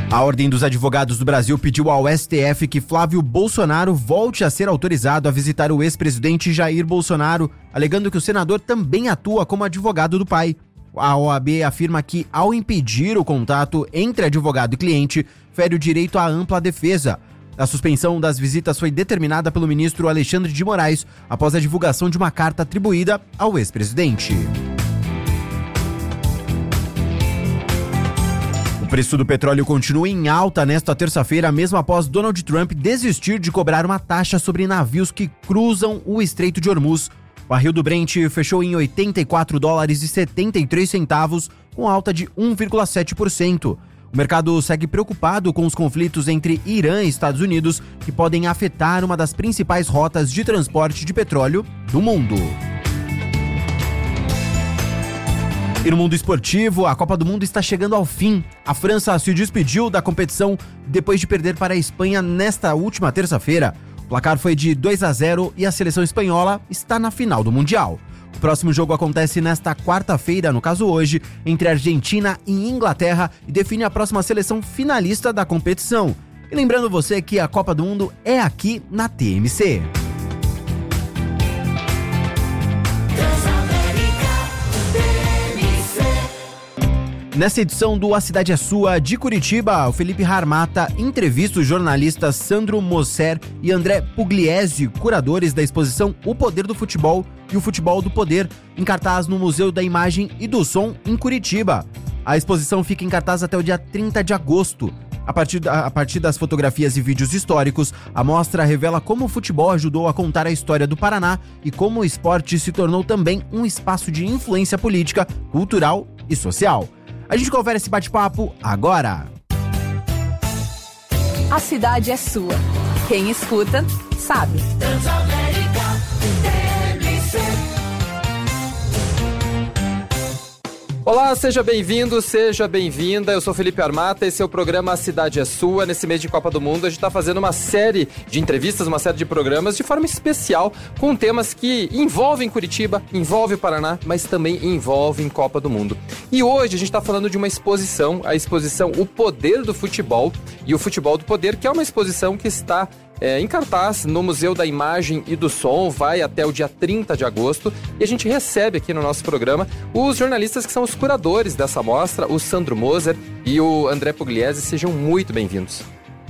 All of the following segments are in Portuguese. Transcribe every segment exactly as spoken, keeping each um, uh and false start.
A Ordem dos Advogados do Brasil pediu ao S T F que Flávio Bolsonaro volte a ser autorizado a visitar o ex-presidente Jair Bolsonaro, alegando que o senador também atua como advogado do pai. A O A B afirma que, ao impedir o contato entre advogado e cliente, fere o direito à ampla defesa. A suspensão das visitas foi determinada pelo ministro Alexandre de Moraes após a divulgação de uma carta atribuída ao ex-presidente. O preço do petróleo continua em alta nesta terça-feira, mesmo após Donald Trump desistir de cobrar uma taxa sobre navios que cruzam o Estreito de Hormuz. O barril do Brent fechou em oitenta e quatro dólares e setenta e três centavos, com alta de um vírgula sete por cento. O mercado segue preocupado com os conflitos entre Irã e Estados Unidos, que podem afetar uma das principais rotas de transporte de petróleo do mundo. E no mundo esportivo, a Copa do Mundo está chegando ao fim. A França se despediu da competição depois de perder para a Espanha nesta última terça-feira. O placar foi de dois a zero e a seleção espanhola está na final do Mundial. O próximo jogo acontece nesta quarta-feira, no caso hoje, entre Argentina e Inglaterra e define a próxima seleção finalista da competição. E lembrando você que a Copa do Mundo é aqui na T M C. Nessa edição do A Cidade é Sua, de Curitiba, o Felipe Harmata entrevista os jornalistas Sandro Mosser e André Pugliese, curadores da exposição O Poder do Futebol e o Futebol do Poder, em cartaz no Museu da Imagem e do Som, em Curitiba. A exposição fica em cartaz até o dia trinta de agosto. A partir, da, a partir das fotografias e vídeos históricos, a mostra revela como o futebol ajudou a contar a história do Paraná e como o esporte se tornou também um espaço de influência política, cultural e social. A gente confere esse bate-papo agora. A cidade é sua. Quem escuta, sabe. Olá, seja bem-vindo, seja bem-vinda. Eu sou Felipe Harmata, esse é o programa A Cidade é Sua. Nesse mês de Copa do Mundo, a gente está fazendo uma série de entrevistas, uma série de programas de forma especial, com temas que envolvem Curitiba, envolvem o Paraná, mas também envolvem Copa do Mundo. E hoje a gente está falando de uma exposição, a exposição O Poder do Futebol e o Futebol do Poder, que é uma exposição que está É, em cartaz no Museu da Imagem e do Som, vai até o dia trinta de agosto, e a gente recebe aqui no nosso programa os jornalistas que são os curadores dessa mostra, o Sandro Moser e o André Pugliese. Sejam muito bem-vindos.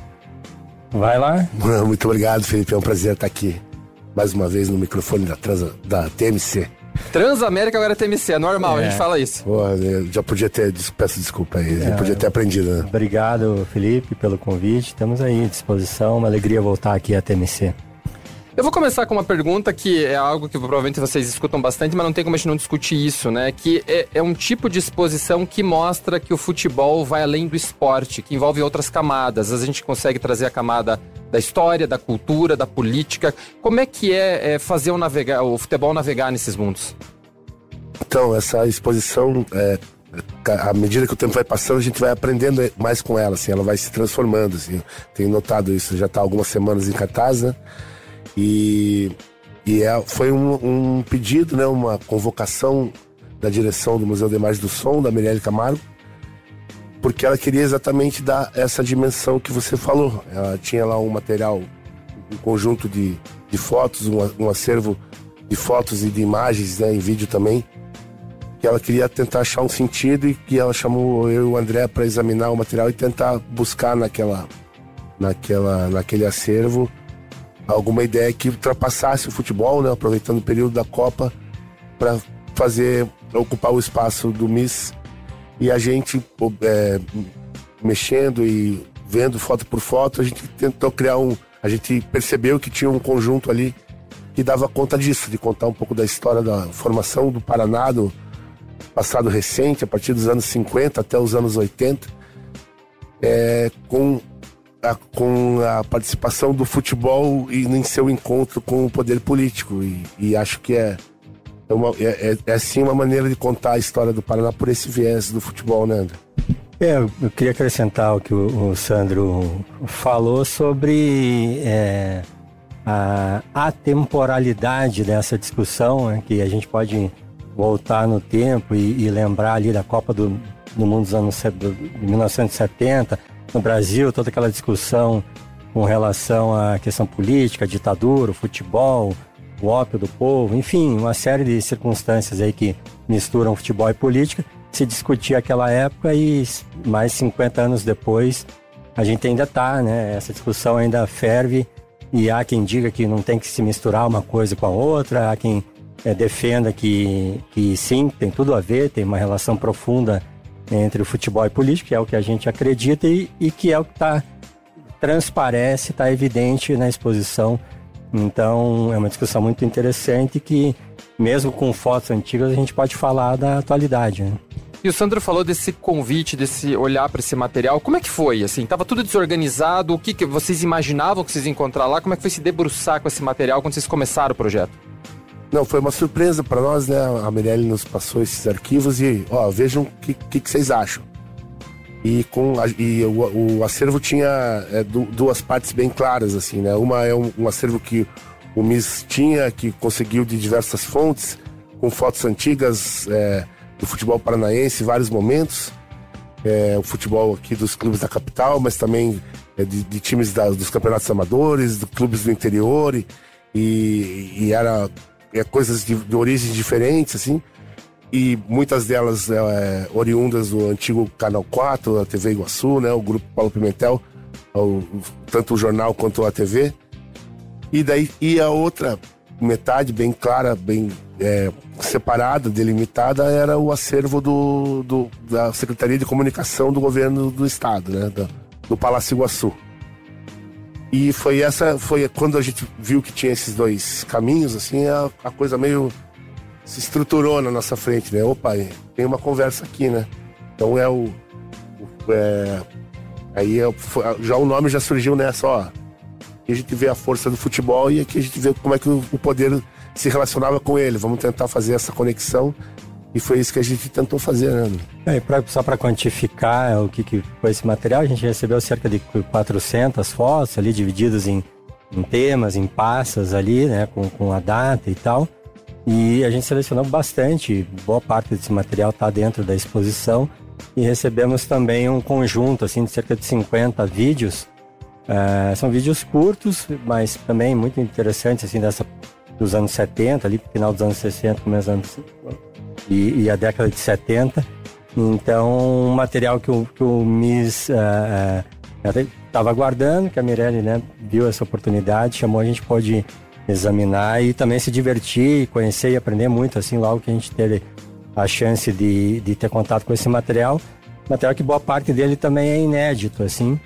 Vai lá. Muito obrigado, Felipe, é um prazer estar aqui mais uma vez no microfone da, trans, da T M C. Transamérica agora é T M C, é normal, é. a gente fala isso. Pô, eu já podia ter, peço desculpa aí, já é. podia ter aprendido, né? Obrigado, Felipe, pelo convite, estamos aí à disposição, uma alegria voltar aqui à T M C. Eu vou começar com uma pergunta que é algo que provavelmente vocês escutam bastante, mas não tem como a gente não discutir isso, né? Que é, é um tipo de exposição que mostra que o futebol vai além do esporte, que envolve outras camadas. Às vezes a gente consegue trazer a camada da história, da cultura, da política. Como é que é, é fazer o, navegar, o futebol navegar nesses mundos? Então, essa exposição, é, à medida que o tempo vai passando, a gente vai aprendendo mais com ela, assim, ela vai se transformando, assim. Tenho notado isso, já está há algumas semanas em cartaz, né? E, e é, foi um, um pedido, né, uma convocação da direção do Museu da Imagem e do Som, da Mirelle Camargo, porque ela queria exatamente dar essa dimensão que você falou. Ela tinha lá um material, um conjunto de, de fotos, um, um acervo de fotos e de imagens, né, em vídeo também, que ela queria tentar achar um sentido, e que ela chamou eu e o André para examinar o material e tentar buscar naquela, naquela, naquele acervo alguma ideia que ultrapassasse o futebol, né, aproveitando o período da Copa para fazer, ocupar o espaço do Miss. E a gente, é, mexendo e vendo foto por foto, a gente tentou criar um... A gente percebeu que tinha um conjunto ali que dava conta disso, de contar um pouco da história da formação do Paraná, do passado recente, a partir dos anos cinquenta até os anos oitenta, é, com... A, com a participação do futebol e em seu encontro com o poder político, e, e acho que é, é, uma, é, é, é sim uma maneira de contar a história do Paraná por esse viés do futebol, né, André? É, eu queria acrescentar o que o, o Sandro falou sobre é, a atemporalidade dessa discussão, né, que a gente pode voltar no tempo e, e lembrar ali da Copa do, do Mundo dos anos de mil novecentos e setenta, no Brasil, toda aquela discussão com relação à questão política, ditadura, o futebol, o ópio do povo, enfim, uma série de circunstâncias aí que misturam futebol e política, se discutia aquela época e mais cinquenta anos depois a gente ainda está, né? Essa discussão ainda ferve e há quem diga que não tem que se misturar uma coisa com a outra, há quem é, defenda que, que sim, tem tudo a ver, tem uma relação profunda entre o futebol e política, que é o que a gente acredita e, e que é o que está transparece, está evidente na exposição. Então é uma discussão muito interessante que, mesmo com fotos antigas, a gente pode falar da atualidade, né? E o Sandro falou desse convite, desse olhar para esse material. Como é que foi? Assim, tava tudo desorganizado? O que, que vocês imaginavam que vocês iam encontrar lá? Como é que foi se debruçar com esse material quando vocês começaram o projeto? Não, foi uma surpresa para nós, né? A Mirelle nos passou esses arquivos e, ó, vejam o que, que, que vocês acham. E, com a, e o, o acervo tinha é, du, duas partes bem claras, assim, né? Uma é um, um acervo que o M I S tinha, que conseguiu de diversas fontes, com fotos antigas é, do futebol paranaense, em vários momentos. É, o futebol aqui dos clubes da capital, mas também é, de, de times da, dos campeonatos amadores, de clubes do interior. E, e, e era é, coisas de, de origens diferentes, assim. E muitas delas é, oriundas do antigo Canal quatro, a T V Iguaçu, né, o Grupo Paulo Pimentel, o, tanto o jornal quanto a T V. E daí e a outra metade, bem clara, bem é, separada, delimitada, era o acervo do, do, da Secretaria de Comunicação do Governo do Estado, né, do, do Palácio Iguaçu. E foi essa, foi quando a gente viu que tinha esses dois caminhos, assim, a, a coisa meio se estruturou na nossa frente, né? Opa, tem uma conversa aqui, né? Então é o... o é, aí é, já o nome já surgiu nessa, ó. Aqui a gente vê a força do futebol e aqui a gente vê como é que o, o poder se relacionava com ele. Vamos tentar fazer essa conexão e foi isso que a gente tentou fazer, né? É, e pra, só para quantificar o que, que foi esse material, a gente recebeu cerca de quatrocentas fotos ali, divididas em, em temas, em pastas ali, né? Com, com a data e tal. E a gente selecionou bastante, boa parte desse material está dentro da exposição e recebemos também um conjunto assim, de cerca de cinquenta vídeos. Uh, são vídeos curtos, mas também muito interessantes, assim, dessa, dos anos setenta, ali, final dos anos sessenta, começo dos anos e, e a década de setenta. Então, um material que o, que o M I S estava uh, uh, aguardando, que a Mirelle, né, viu essa oportunidade, chamou, a gente pôde examinar e também se divertir, conhecer e aprender muito, assim, logo que a gente teve a chance de, de ter contato com esse material. Material que boa parte dele também é inédito, assim,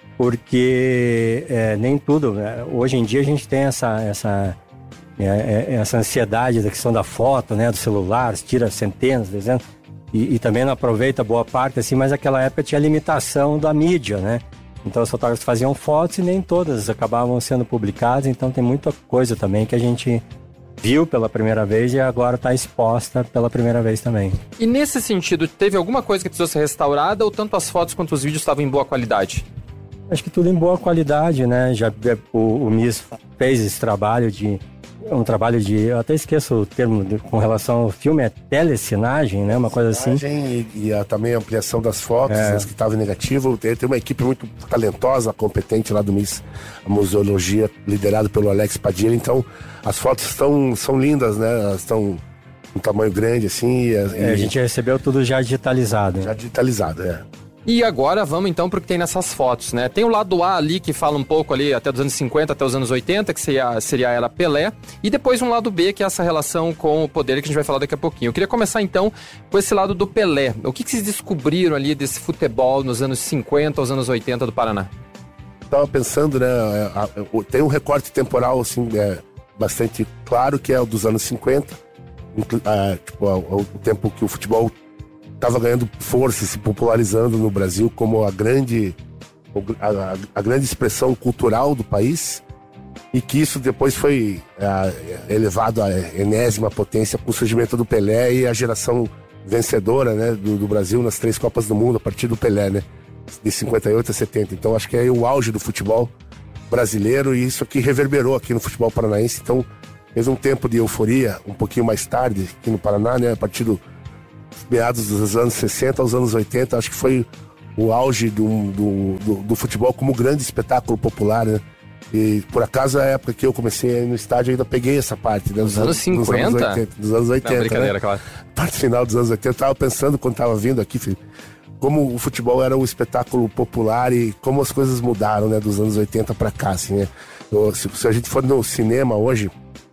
porque é, nem tudo, né? Hoje em dia a gente tem essa, essa, é, essa ansiedade da questão da foto, né, do celular, tira centenas, dezenas, e, e também não aproveita boa parte, assim, mas naquela época tinha limitação da mídia, né? Então os fotógrafos faziam fotos e nem todas acabavam sendo publicadas, então tem muita coisa também que a gente viu pela primeira vez e agora está exposta pela primeira vez também. E nesse sentido, teve alguma coisa que precisou ser restaurada ou tanto as fotos quanto os vídeos estavam em boa qualidade? Acho que tudo em boa qualidade, né? Já, o, o M I S fez esse trabalho de... um trabalho de... eu até esqueço o termo de, com relação ao filme, é telecinagem, né? Uma coisa assim. E, e a, também a ampliação das fotos, é. As que estavam em negativo. Tem, tem uma equipe muito talentosa, competente lá do M I S, a museologia, liderada pelo Alex Padilha. Então, as fotos estão, são lindas, né? Elas estão um tamanho grande, assim. E, é, a gente recebeu tudo já digitalizado. Já digitalizado, é. E agora vamos então para o que tem nessas fotos, né? Tem o lado A ali que fala um pouco ali até dos anos cinquenta até os anos oitenta, que seria, seria a era Pelé. E depois um lado B, que é essa relação com o poder que a gente vai falar daqui a pouquinho. Eu queria começar então com esse lado do Pelé. O que, que vocês descobriram ali desse futebol nos anos cinquenta aos anos oitenta do Paraná? Estava pensando, né? Tem um recorte temporal assim, é, bastante claro, que é o dos anos cinquenta. Tipo, o tempo que o futebol estava ganhando força e se popularizando no Brasil como a grande, a, a grande expressão cultural do país, e que isso depois foi é, elevado à enésima potência com o surgimento do Pelé e a geração vencedora, né, do, do Brasil nas três Copas do Mundo a partir do Pelé, né, de cinquenta e oito a setenta. Então acho que é o auge do futebol brasileiro e isso aqui reverberou aqui no futebol paranaense. Então teve um tempo de euforia um pouquinho mais tarde aqui no Paraná, né, a partir do meados dos anos sessenta aos anos oitenta, acho que foi o auge do, do, do, do futebol como grande espetáculo popular, né? E por acaso, a época que eu comecei no estádio, eu ainda peguei essa parte, né? Dos anos cinquenta? Dos anos oitenta. Dos anos oitenta, Não, brincadeira, né? claro. Parte final dos anos oitenta, eu tava pensando quando tava vindo aqui, filho, como o futebol era um espetáculo popular e como as coisas mudaram, né? Dos anos oitenta pra cá, assim, né? Eu, se, se a gente for no cinema hoje,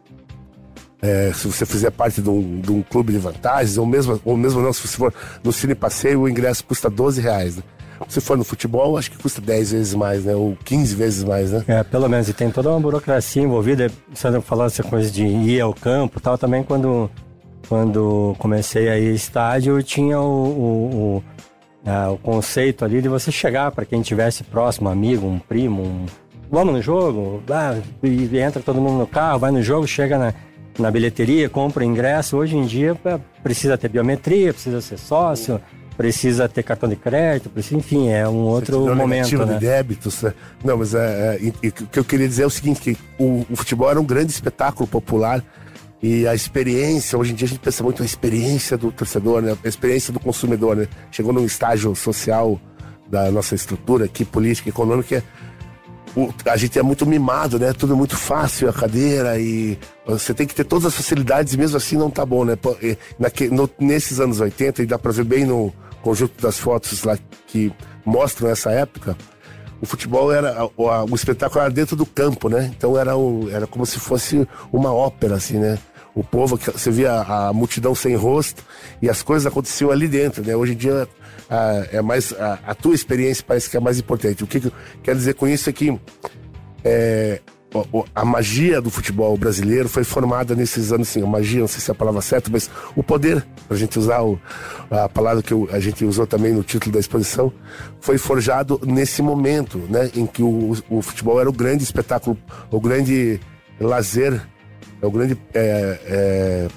é, se você fizer parte de um, de um clube de vantagens, ou mesmo, ou mesmo não, se você for no Cine Passeio, o ingresso custa doze reais, né? Se for no futebol, acho que custa dez vezes mais, né? Ou quinze vezes mais, né? É, pelo menos. E tem toda uma burocracia envolvida. O Sandro falou essa coisa de ir ao campo e tal. Também quando, quando comecei a ir ao estádio, tinha o, o, o, a, o conceito ali de você chegar para quem estivesse próximo, um amigo, um primo, um... Vamos no jogo? Ah, e entra todo mundo no carro, vai no jogo, chega na, na bilheteria, compra o ingresso. Hoje em dia precisa ter biometria, precisa ser sócio, precisa ter cartão de crédito, precisa, enfim, é um outro momento, né? De débitos, né? Não, mas é, é, o que eu queria dizer é o seguinte, que o, o futebol era um grande espetáculo popular e a experiência, hoje em dia a gente pensa muito na experiência do torcedor, né? A experiência do consumidor, né? Chegou num estágio social da nossa estrutura aqui, política, econômica, o, a gente é muito mimado, né? Tudo muito fácil, a cadeira, e você tem que ter todas as facilidades e mesmo assim não tá bom, né? E, naque, no, nesses anos oitenta, e dá pra ver bem no conjunto das fotos lá que mostram essa época, o futebol era, o, a, o espetáculo era dentro do campo, né? Então era, um, era como se fosse uma ópera, assim, né? O povo, você via a, a multidão sem rosto e as coisas aconteciam ali dentro, né? Hoje em dia a, é mais, a, a tua experiência parece que é mais importante. O que, que eu quero dizer com isso é que é, a magia do futebol brasileiro foi formada nesses anos, assim, a magia, não sei se é a palavra certa, mas o poder, pra gente usar o, a palavra que eu, a gente usou também no título da exposição, foi forjado nesse momento, né, em que o, o futebol era o grande espetáculo, o grande lazer, o grande é, é,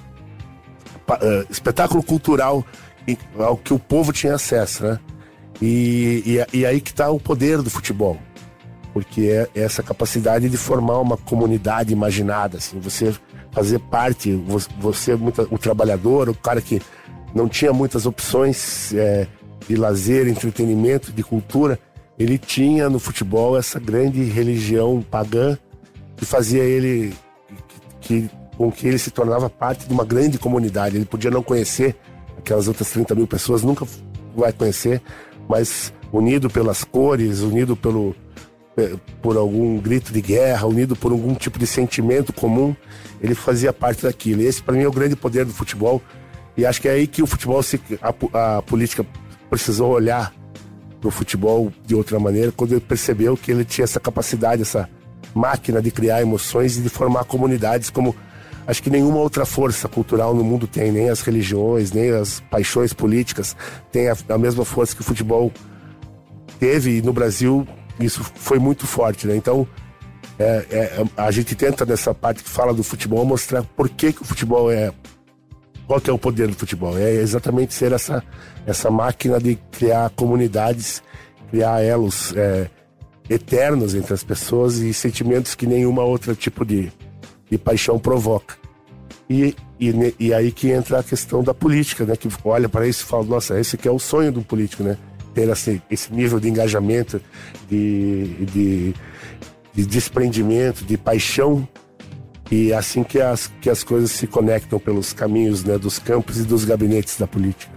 é, espetáculo cultural ao que o povo tinha acesso, né? E, e, e aí que está o poder do futebol. Porque é essa capacidade de formar uma comunidade imaginada, assim, você fazer parte, você, o trabalhador, o cara que não tinha muitas opções é, de lazer, entretenimento, de cultura, ele tinha no futebol essa grande religião pagã que fazia ele, que, que, com que ele se tornava parte de uma grande comunidade. Ele podia não conhecer aquelas outras trinta mil pessoas, nunca vai conhecer, mas unido pelas cores, unido pelo por algum grito de guerra, unido por algum tipo de sentimento comum, ele fazia parte daquilo. E esse, para mim, é o grande poder do futebol. E acho que é aí que o futebol, se, a, a política precisou olhar para o futebol de outra maneira, quando ele percebeu que ele tinha essa capacidade, essa máquina de criar emoções e de formar comunidades como acho que nenhuma outra força cultural no mundo tem, nem as religiões, nem as paixões políticas têm a, a mesma força que o futebol teve, e no Brasil isso foi muito forte, né? Então, é, é, a gente tenta, nessa parte que fala do futebol, mostrar por que, que o futebol é... Qual que é o poder do futebol? É exatamente ser essa, essa máquina de criar comunidades, criar elos é, eternos entre as pessoas e sentimentos que nenhuma outra tipo de, de paixão provoca. E, e, e aí que entra a questão da política, né? Que olha para isso e fala, nossa, esse aqui é o sonho do político, né? Ter esse, esse nível de engajamento, de, de, de desprendimento, de paixão, e assim que as, que as coisas se conectam pelos caminhos, né, dos campos e dos gabinetes da política.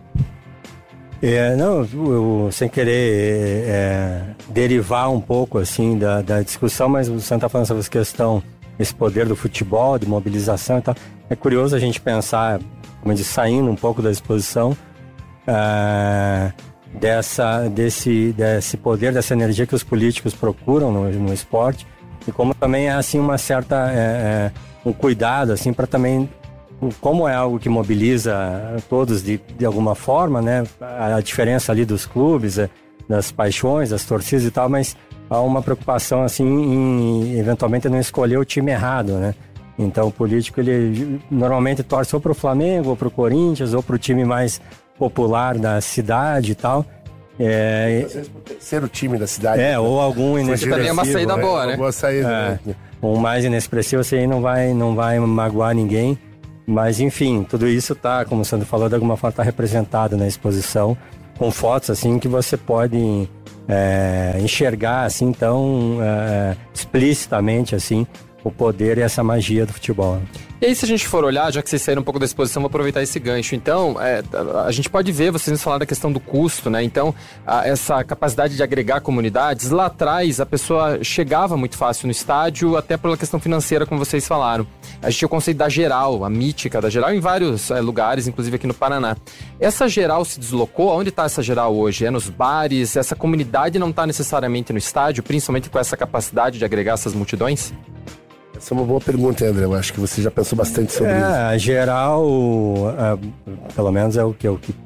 É, não, eu, eu, sem querer é, derivar um pouco assim da, da discussão, mas o Sandro está falando sobre essa questão, esse poder do futebol, de mobilização e tal. É curioso a gente pensar, como eu disse, saindo um pouco da exposição, é, dessa, desse, desse poder, dessa energia que os políticos procuram no, no esporte, e como também é assim uma certa é, é, um cuidado assim para também, como é algo que mobiliza todos de, de alguma forma, né, a diferença ali dos clubes, é, das paixões, das torcidas e tal, mas há uma preocupação assim em eventualmente não escolher o time errado, né? Então o político ele normalmente torce ou para o Flamengo ou para o Corinthians ou para o time mais popular da cidade e tal. É, ser o time da cidade. É, ou algum inexpressivo. Também é uma saída boa, né? Boa saída, é, né? Um mais inexpressivo, você aí não vai, não vai magoar ninguém. Mas, enfim, tudo isso tá, como o Sandro falou, de alguma forma está representado na exposição. com fotos assim que você pode é, enxergar assim tão é, explicitamente assim o poder e essa magia do futebol. E aí, se a gente for olhar, já que vocês saíram um pouco da exposição, vou aproveitar esse gancho. Então, é, a gente pode ver, vocês nos falaram da questão do custo, né? Então, a, essa capacidade de agregar comunidades, lá atrás a pessoa chegava muito fácil no estádio, até pela questão financeira, como vocês falaram. A gente tinha o conceito da Geral, a mítica da Geral, em vários é, lugares, inclusive aqui no Paraná. Essa Geral se deslocou? Onde está essa Geral hoje? É nos bares? Essa comunidade não está necessariamente no estádio, principalmente com essa capacidade de agregar essas multidões? Essa é uma boa pergunta, André. Eu acho que você já pensou bastante sobre é, isso. A Geral, é, pelo menos é o que, é o que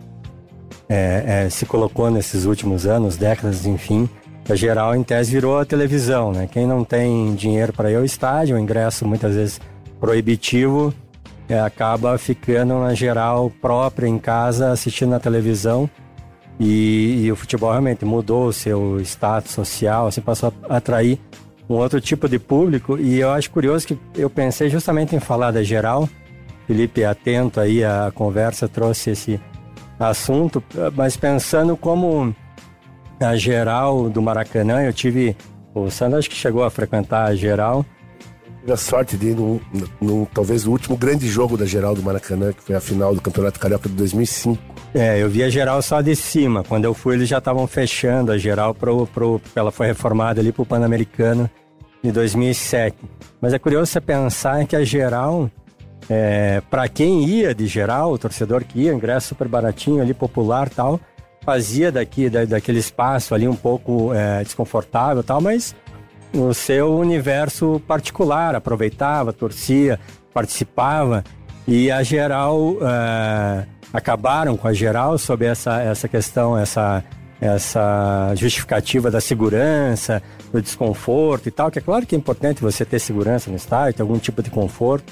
é, é, se colocou nesses últimos anos, décadas, enfim. A Geral, em tese, virou a televisão, né? Quem não tem dinheiro para ir ao estádio, o ingresso muitas vezes proibitivo, é, acaba ficando na Geral própria, em casa, assistindo na televisão. E, e o futebol realmente mudou o seu status social, assim, passou a atrair um outro tipo de público. E eu acho curioso que eu pensei justamente em falar da Geral. Felipe, atento aí à conversa, trouxe esse assunto, mas pensando como a Geral do Maracanã, eu tive, o Sandro acho que chegou a frequentar a Geral. Tive a sorte de ir no, no, talvez o último grande jogo da Geral do Maracanã, que foi a final do Campeonato Carioca de dois mil e cinco. É, eu vi a Geral só de cima. Quando eu fui, eles já estavam fechando a Geral, pro, pro, porque ela foi reformada ali para o Pan-Americano de dois mil e sete. Mas é curioso você pensar que a Geral, é, para quem ia de Geral, o torcedor que ia, ingresso super baratinho ali, popular e tal, fazia daqui, da, daquele espaço ali um pouco é, desconfortável e tal, mas o seu universo particular, aproveitava, torcia, participava. E a Geral, é, acabaram com a Geral sob essa, essa questão, essa, essa justificativa da segurança, do desconforto e tal, que é claro que é importante você ter segurança no estádio, ter algum tipo de conforto,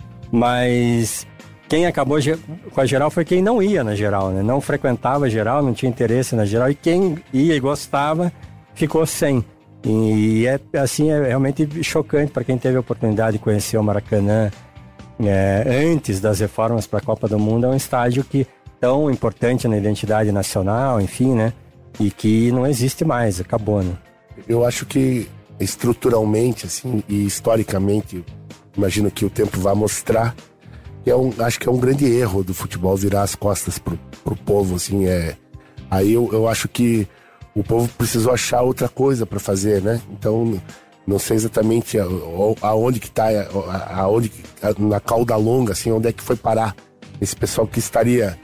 mas quem acabou com a Geral foi quem não ia na Geral, né? Não frequentava a Geral, não tinha interesse na Geral, e quem ia e gostava ficou sem. E é assim, é realmente chocante para quem teve a oportunidade de conhecer o Maracanã é, antes das reformas para a Copa do Mundo. É um estádio que tão importante na identidade nacional, enfim, né? E que não existe mais, acabou, né? Eu acho que estruturalmente, assim, e historicamente, imagino que o tempo vai mostrar, que é um, acho que é um grande erro do futebol virar as costas pro, pro povo, assim, é... Aí eu, eu acho que o povo precisou achar outra coisa para fazer, né? Então, não sei exatamente aonde que tá, aonde, na cauda longa, assim, onde é que foi parar esse pessoal que estaria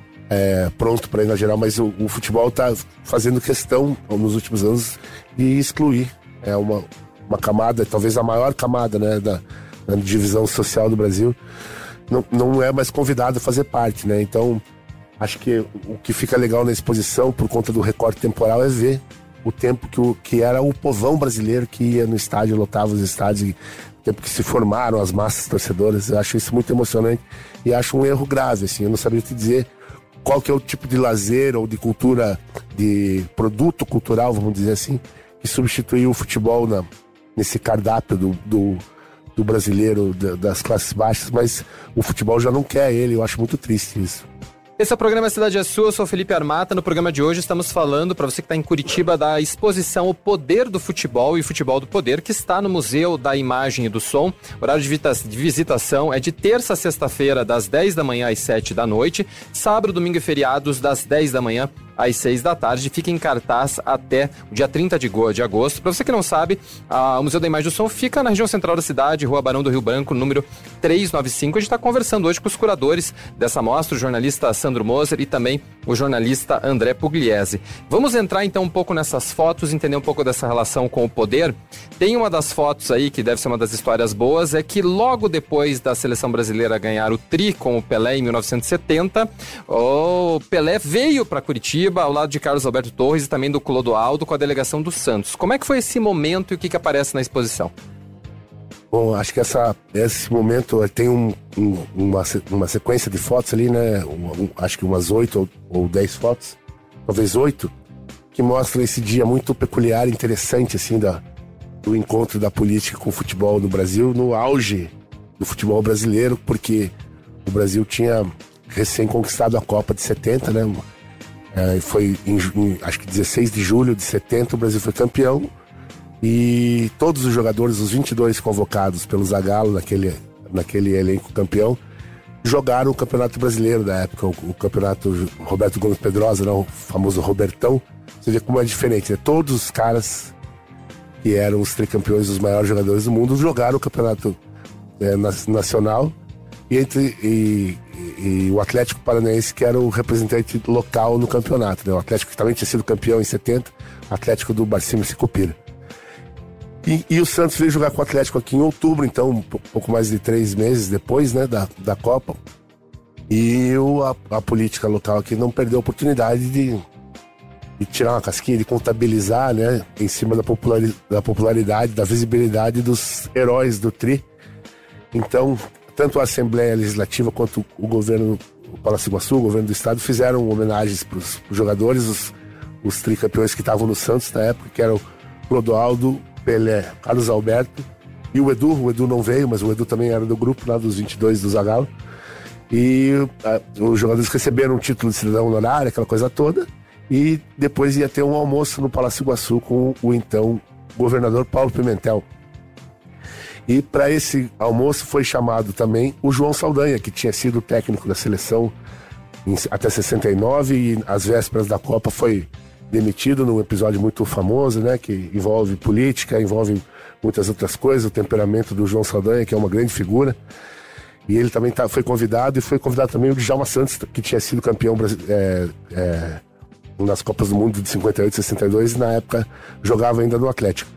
é, pronto para ir na Geral, mas o, o futebol tá fazendo questão, nos últimos anos, de excluir. É uma, uma camada, talvez a maior camada, né, da, da divisão social do Brasil, não, não é mais convidado a fazer parte, né? Então, acho que o que fica legal na exposição, por conta do recorte temporal, é ver o tempo que, o, que era o povão brasileiro que ia no estádio, lotava os estádios, o tempo que se formaram as massas torcedoras. Eu acho isso muito emocionante e acho um erro grave, assim. Eu não sabia te dizer qual que é o tipo de lazer ou de cultura, de produto cultural, vamos dizer assim, que substituiu o futebol na, nesse cardápio do, do, do brasileiro, das classes baixas, mas o futebol já não quer ele. Eu acho muito triste isso. Esse é o programa Cidade é Sua, eu sou o Felipe Armata. No programa de hoje estamos falando, para você que está em Curitiba, da exposição O Poder do Futebol e Futebol do Poder, que está no Museu da Imagem e do Som. O horário de visitação é de terça a sexta-feira, das dez da manhã às sete da noite, sábado, domingo e feriados, das dez da manhã às seis da tarde. Fica em cartaz até o dia trinta de agosto. Para você que não sabe, a, o Museu da Imagem do Som fica na região central da cidade, Rua Barão do Rio Branco, número trezentos e noventa e cinco. A gente está conversando hoje com os curadores dessa mostra, o jornalista Sandro Moser e também o jornalista André Pugliese. Vamos entrar então um pouco nessas fotos, entender um pouco dessa relação com o poder. Tem uma das fotos aí, que deve ser uma das histórias boas, é que logo depois da seleção brasileira ganhar o tri com o Pelé em mil novecentos e setenta, o Pelé veio para Curitiba, ao lado de Carlos Alberto Torres e também do Clodoaldo, com a delegação do Santos. Como é que foi esse momento e o que, que aparece na exposição? Bom, acho que essa, esse momento tem um, um, uma, uma sequência de fotos ali, né? Um, um, acho que umas oito ou, ou dez fotos, talvez oito, que mostram esse dia muito peculiar e interessante, assim, da, do encontro da política com o futebol no Brasil, no auge do futebol brasileiro, porque o Brasil tinha recém conquistado a Copa de setenta, né? É, foi em, em, acho que dezesseis de julho de setenta, o Brasil foi campeão. E todos os jogadores, os vinte e dois convocados pelo Zagallo naquele, naquele elenco campeão, jogaram o Campeonato Brasileiro da época, o, o Campeonato Roberto Gomes Pedrosa, não, o famoso Robertão. Você vê como é diferente, né? Todos os caras que eram os tricampeões, os maiores jogadores do mundo, jogaram o Campeonato é, Nacional. E, entre, e, e, e o Atlético Paranaense, que era o representante local no campeonato, né? O Atlético que também tinha sido campeão em setenta, Atlético do Barcimo Sicupira. E, e o Santos veio jogar com o Atlético aqui em outubro, então um pouco mais de três meses depois, né, da, da Copa. E o, a, a política local aqui não perdeu a oportunidade de, de tirar uma casquinha, de contabilizar, né, em cima da, populari, da popularidade, da visibilidade dos heróis do Tri. Então, tanto a Assembleia Legislativa quanto o governo, o Palácio Iguaçu, o governo do Estado, fizeram homenagens para os jogadores, os, os tricampeões que estavam no Santos na época, que eram Clodoaldo, Pelé, Carlos Alberto e o Edu. O Edu não veio, mas o Edu também era do grupo lá dos vinte e dois do Zagallo. E a, os jogadores receberam um título de cidadão honorário, aquela coisa toda. E depois ia ter um almoço no Palácio Iguaçu com o então governador Paulo Pimentel. E para esse almoço foi chamado também o João Saldanha, que tinha sido técnico da seleção em, até sessenta e nove, e às vésperas da Copa foi demitido num episódio muito famoso, né, que envolve política, envolve muitas outras coisas, o temperamento do João Saldanha, que é uma grande figura. E ele também tá, foi convidado, e foi convidado também o Djalma Santos, que tinha sido campeão é, é, nas Copas do Mundo de cinquenta e oito e sessenta e dois, e na época jogava ainda no Atlético.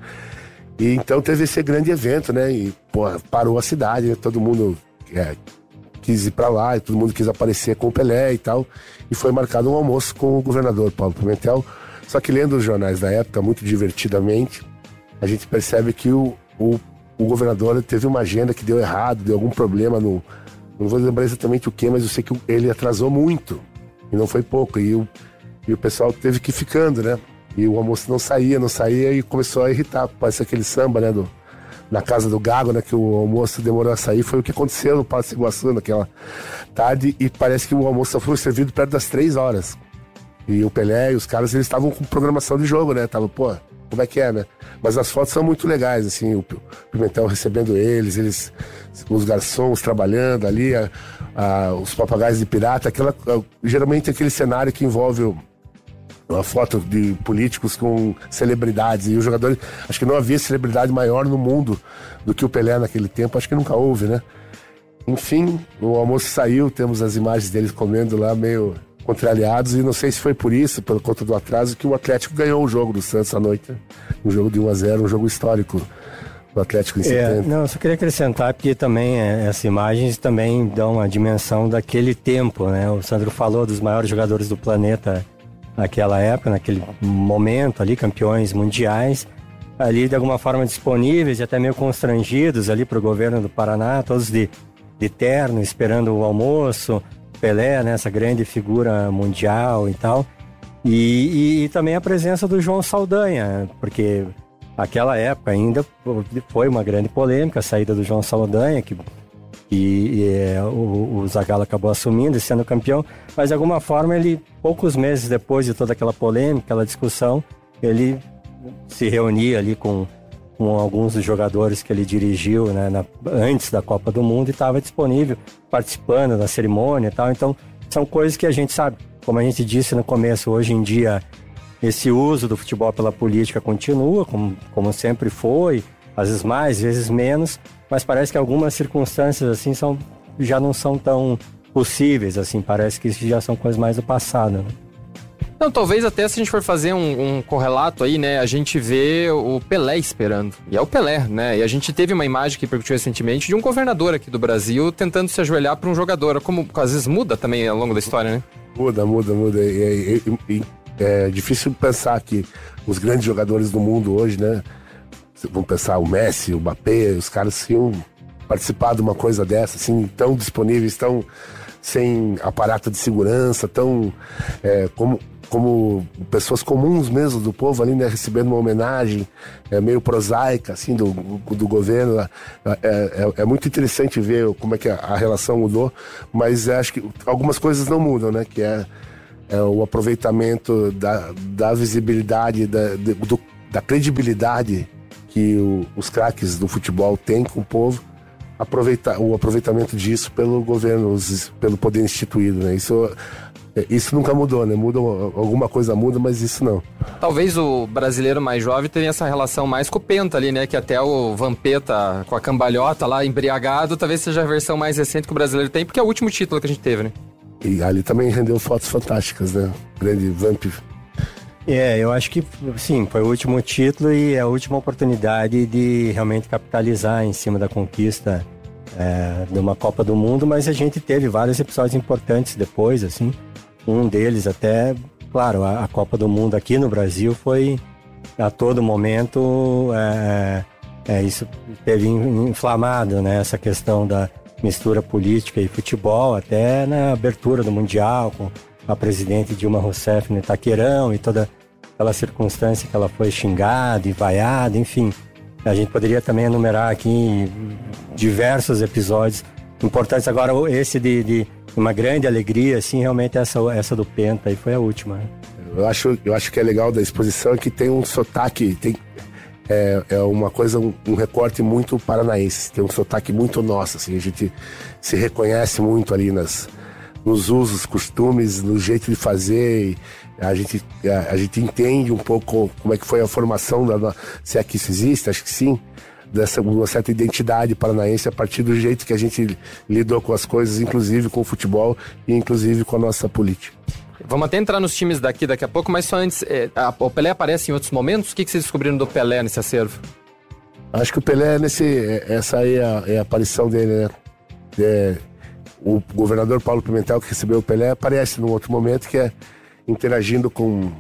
E então teve esse grande evento, né, e pô, parou a cidade, né, todo mundo é, quis ir para lá, e todo mundo quis aparecer com o Pelé e tal, e foi marcado um almoço com o governador Paulo Pimentel. Só que lendo os jornais da época, muito divertidamente, a gente percebe que o, o, o governador teve uma agenda que deu errado, deu algum problema no... Não vou lembrar exatamente o que, mas eu sei que ele atrasou muito, e não foi pouco, e o, e o pessoal teve que ir ficando, né? E o almoço não saía, não saía, e começou a irritar. Parece aquele samba, né, do, na casa do Gago, né, que o almoço demorou a sair. Foi o que aconteceu no Palácio Iguaçu naquela tarde, e parece que o almoço só foi servido perto das três horas. E o Pelé e os caras, eles estavam com programação de jogo, né? Tava, pô, como é que é, né? Mas as fotos são muito legais, assim, o Pimentel recebendo eles, eles, os garçons trabalhando ali, a, a, os papagaios de pirata, aquela, a, geralmente aquele cenário que envolve o, uma foto de políticos com celebridades, e os jogadores, acho que não havia celebridade maior no mundo do que o Pelé naquele tempo, acho que nunca houve, né? Enfim, o almoço saiu, temos as imagens deles comendo lá, meio contrariados, e não sei se foi por isso, pelo conta do atraso, que o Atlético ganhou o jogo do Santos à noite, um jogo de um a zero, um jogo histórico do Atlético em setenta. É, não, eu só queria acrescentar, porque também é, essas imagens também dão uma dimensão daquele tempo, né? O Sandro falou dos maiores jogadores do planeta naquela época, naquele momento ali, campeões mundiais, ali de alguma forma disponíveis e até meio constrangidos ali para o governo do Paraná, todos de, de terno, esperando o almoço, Pelé, né, essa grande figura mundial e tal, e, e, e também a presença do João Saldanha, porque naquela época ainda foi uma grande polêmica a saída do João Saldanha, que e, e é, o, o Zagallo acabou assumindo e sendo campeão, mas de alguma forma ele, poucos meses depois de toda aquela polêmica, aquela discussão, ele se reunia ali com, com alguns dos jogadores que ele dirigiu, né, na, antes da Copa do Mundo, e estava disponível, participando da cerimônia e tal. Então são coisas que a gente sabe, como a gente disse no começo, hoje em dia esse uso do futebol pela política continua, como, como sempre foi, às vezes mais, às vezes menos, mas parece que algumas circunstâncias assim são, já não são tão possíveis, assim, parece que isso já são coisas mais do passado, né? Não, talvez até se a gente for fazer um, um correlato aí, né, a gente vê o Pelé esperando, e é o Pelé, né, e a gente teve uma imagem que repercutiu recentemente de um governador aqui do Brasil tentando se ajoelhar para um jogador, como às vezes muda também ao longo da história, né? Muda, muda, muda, e, e, e, é difícil pensar que os grandes jogadores do mundo hoje, né, vamos pensar o Messi, o Mbappé, os caras iam participar de uma coisa dessa, assim, tão disponíveis, tão sem aparato de segurança, tão é, como, como pessoas comuns mesmo do povo ali, né, recebendo uma homenagem é, meio prosaica, assim, do, do governo. É, é, é muito interessante ver como é que a, a relação mudou, mas acho que algumas coisas não mudam, né, que é é o aproveitamento da, da visibilidade, da, do, da credibilidade que o, os craques do futebol têm com o povo, aproveitar, o aproveitamento disso pelo governo, os, pelo poder instituído, né? Isso, isso nunca mudou, né? Muda, alguma coisa muda, mas isso não. Talvez o brasileiro mais jovem tenha essa relação mais com o Penta ali, né? Que até o Vampeta com a cambalhota lá, embriagado, talvez seja a versão mais recente que o brasileiro tem, porque é o último título que a gente teve, né? E ali também rendeu fotos fantásticas, né? Grande Vamp. É, eu acho que, sim, foi o último título e a última oportunidade de realmente capitalizar em cima da conquista é, de uma Copa do Mundo, mas a gente teve vários episódios importantes depois, assim. Um deles até, claro, a, a Copa do Mundo aqui no Brasil foi, a todo momento, é, é, isso teve inflamado, né, essa questão da mistura política e futebol, até na abertura do Mundial, com a presidente Dilma Rousseff no Itaquerão e toda aquela circunstância que ela foi xingada e vaiada, enfim. A gente poderia também enumerar aqui diversos episódios importantes. Agora, esse de, de uma grande alegria, assim, realmente essa, essa do Penta, aí foi a última. Né? Eu acho, eu acho que é legal da exposição é que tem um sotaque, tem, é, é uma coisa, um, um recorte muito paranaense, tem um sotaque muito nosso, assim, a gente se reconhece muito ali nas... nos usos, costumes, no jeito de fazer, a gente, a, a gente entende um pouco como é que foi a formação, da, se é que isso existe, acho que sim, dessa uma certa identidade paranaense a partir do jeito que a gente lidou com as coisas, inclusive com o futebol e inclusive com a nossa política. Vamos até entrar nos times daqui daqui a pouco, mas só antes, é, a, o Pelé aparece em outros momentos? O que, que vocês descobriram do Pelé nesse acervo? Acho que o Pelé, nesse, essa aí é a, é a aparição dele, né? É, o governador Paulo Pimentel, que recebeu o Pelé, aparece num outro momento, que é interagindo com,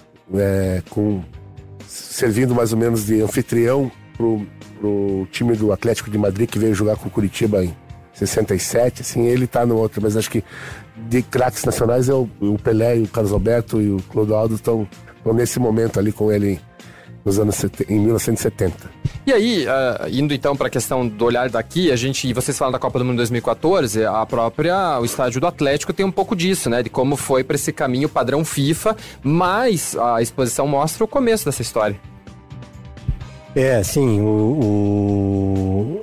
é, com servindo mais ou menos de anfitrião pro, pro time do Atlético de Madrid, que veio jogar com o Curitiba em sessenta e sete, assim, ele tá no outro, mas acho que de craques nacionais é o, o Pelé e o Carlos Alberto e o Clodoaldo estão nesse momento ali com ele nos anos em mil novecentos e setenta. E aí, uh, indo então para a questão do olhar daqui, a gente, e vocês falam da Copa do Mundo dois mil e quatorze, a própria, o estádio do Atlético tem um pouco disso, né, de como foi para esse caminho padrão FIFA, mas a exposição mostra o começo dessa história. É, sim, o, o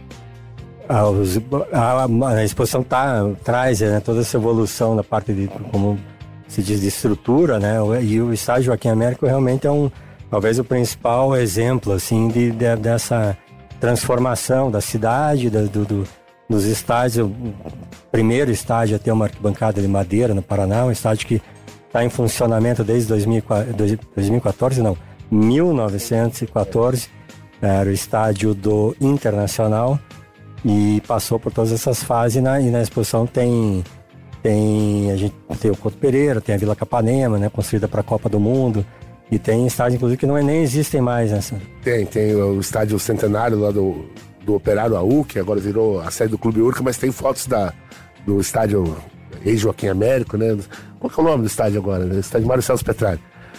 a, os, a, a exposição tá, traz, né, toda essa evolução da parte de, como se diz, de estrutura, né, e o estádio Joaquim Américo realmente é um talvez o principal exemplo, assim, de, de, dessa transformação da cidade, da, do, do, dos estádios. O primeiro estádio a ter uma arquibancada de madeira no Paraná, um estádio que está em funcionamento desde dois mil e quatorze, não, mil novecentos e quatorze, era o estádio do Internacional e passou por todas essas fases, e na, e na exposição tem, tem, a gente tem o Couto Pereira, tem a Vila Capanema, né, construída para a Copa do Mundo. E tem estádios, inclusive, que não, nem existem mais, né? Tem, tem o estádio Centenário lá do, do Operário A U, que agora virou a sede do Clube Urca, mas tem fotos da, do estádio ex-Joaquim Américo, né? Qual que é o nome do estádio agora? Né? O estádio Mário Celso Petralha.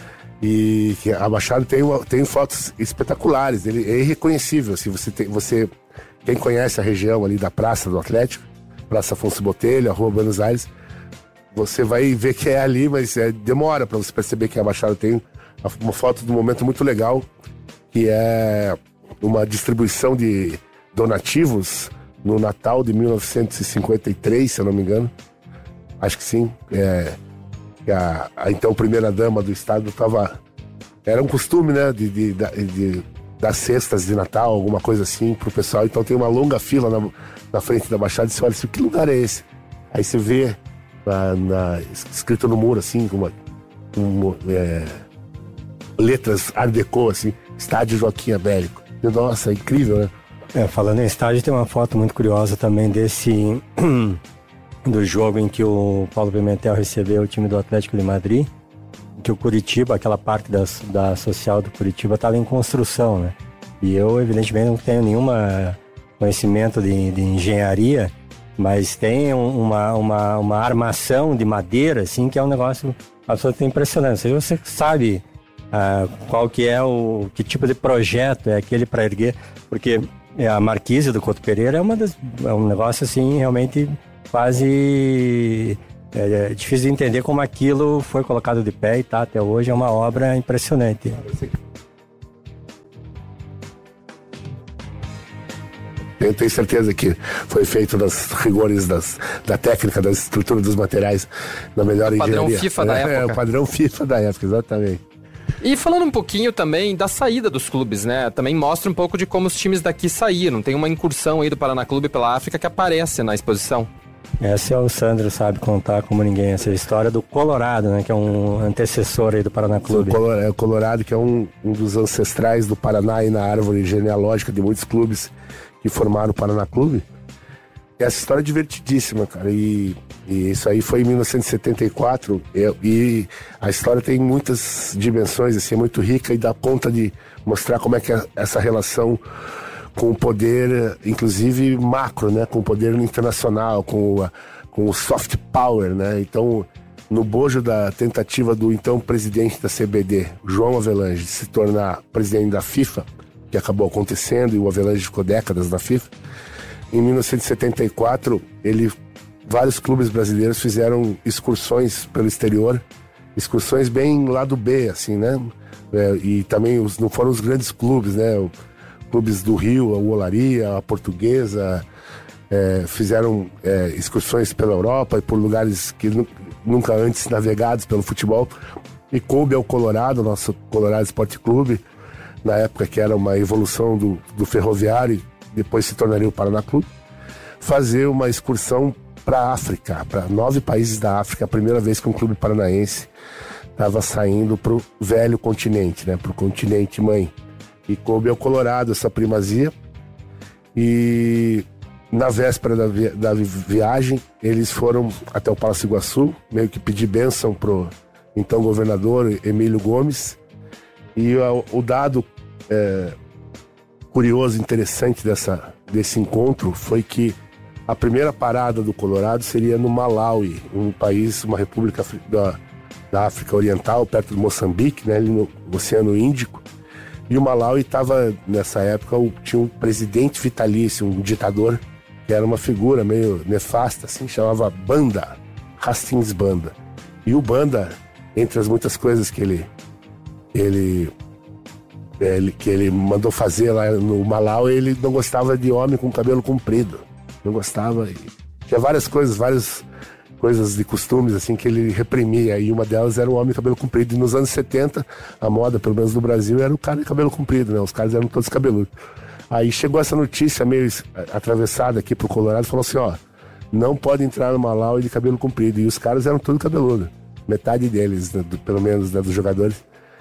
E que a Baixada tem, tem fotos espetaculares, ele é irreconhecível. Assim, você tem, você, quem conhece a região ali da Praça do Atlético, Praça Afonso Botelho, a Rua Buenos Aires, você vai ver que é ali, mas é, demora para você perceber que a Baixada tem uma foto de um momento muito legal, que é uma distribuição de donativos no Natal de mil novecentos e cinquenta e três, se eu não me engano. Acho que sim. É, a, a então primeira-dama do estado estava... Era um costume, né, de, de, de, de dar cestas de Natal, alguma coisa assim, pro pessoal. Então tem uma longa fila na, na frente da Baixada e você olha assim, que lugar é esse? Aí você vê na, na, escrito no muro, assim, uma... uma é, letras Art Deco, assim, estádio Joaquim Américo. Nossa, é incrível, né? É, falando em estádio, tem uma foto muito curiosa também desse do jogo em que o Paulo Pimentel recebeu o time do Atlético de Madrid, que o Curitiba, aquela parte da, da social do Curitiba estava em construção, né? E eu, evidentemente, não tenho nenhum conhecimento de, de engenharia, mas tem uma, uma, uma armação de madeira, assim, que é um negócio absolutamente impressionante. Você sabe Ah, qual que é o que tipo de projeto é aquele para erguer, porque a marquise do Couto Pereira é uma das, é um negócio assim realmente quase é, é difícil de entender como aquilo foi colocado de pé e tá até hoje, é uma obra impressionante. Eu tenho certeza que foi feito nos rigores das, da técnica, da estrutura dos materiais, na melhor o padrão engenharia. FIFA da é, época. É, o padrão FIFA da época, exatamente. E falando um pouquinho também da saída dos clubes, né? Também mostra um pouco de como os times daqui saíram. Tem uma incursão aí do Paraná Clube pela África que aparece na exposição. Essa é o Sandro sabe contar como ninguém, essa história do Colorado, né? Que é um antecessor aí do Paraná Clube. O Colorado, que é um, um dos ancestrais do Paraná e na árvore genealógica de muitos clubes que formaram o Paraná Clube. Essa história é divertidíssima, cara, e, e isso aí foi em mil novecentos e setenta e quatro, e, e a história tem muitas dimensões, assim, é muito rica e dá conta de mostrar como é que é essa relação com o poder, inclusive macro, né, com o poder internacional, com, a, com o soft power, né, então no bojo da tentativa do então presidente da C B D, João Avelange, de se tornar presidente da FIFA, que acabou acontecendo, e o Avelange ficou décadas na FIFA. Em mil novecentos e setenta e quatro, ele, vários clubes brasileiros fizeram excursões pelo exterior, excursões bem lado B, assim, né? É, e também os, não foram os grandes clubes, né? O, clubes do Rio, a Olaria, a Portuguesa, é, fizeram é, excursões pela Europa e por lugares que nu, nunca antes navegados pelo futebol. E coube ao Colorado, nosso Colorado Esporte Clube, na época que era uma evolução do, do Ferroviário, depois se tornaria o Paraná Clube, fazer uma excursão para a África, para nove países da África, a primeira vez que um clube paranaense estava saindo para o velho continente, né, para o continente mãe. E coube ao Colorado essa primazia, e na véspera da, vi- da viagem, eles foram até o Palácio Iguaçu, meio que pedir bênção para o então governador Emílio Gomes, e o, o dado é, curioso, interessante dessa, desse encontro foi que a primeira parada do Colorado seria no Malawi, um país, uma república da, da África Oriental, perto do Moçambique, né, ali no Oceano Índico. E o Malawi estava, nessa época, tinha um presidente vitalício, um ditador, que era uma figura meio nefasta, assim, chamava Banda, Hastings Banda. E o Banda, entre as muitas coisas que ele, ele, ele, que ele mandou fazer lá no Malawi, ele não gostava de homem com cabelo comprido. Não gostava. E tinha várias coisas, várias coisas de costumes assim que ele reprimia, e uma delas era o homem de cabelo comprido. E nos anos setenta, a moda, pelo menos no Brasil, era o cara de cabelo comprido, né? Os caras eram todos cabeludos. Aí chegou essa notícia meio atravessada aqui pro Colorado, falou assim, ó, não pode entrar no Malawi de cabelo comprido. E os caras eram tudo cabeludo, metade deles, né, do, pelo menos, né, dos jogadores.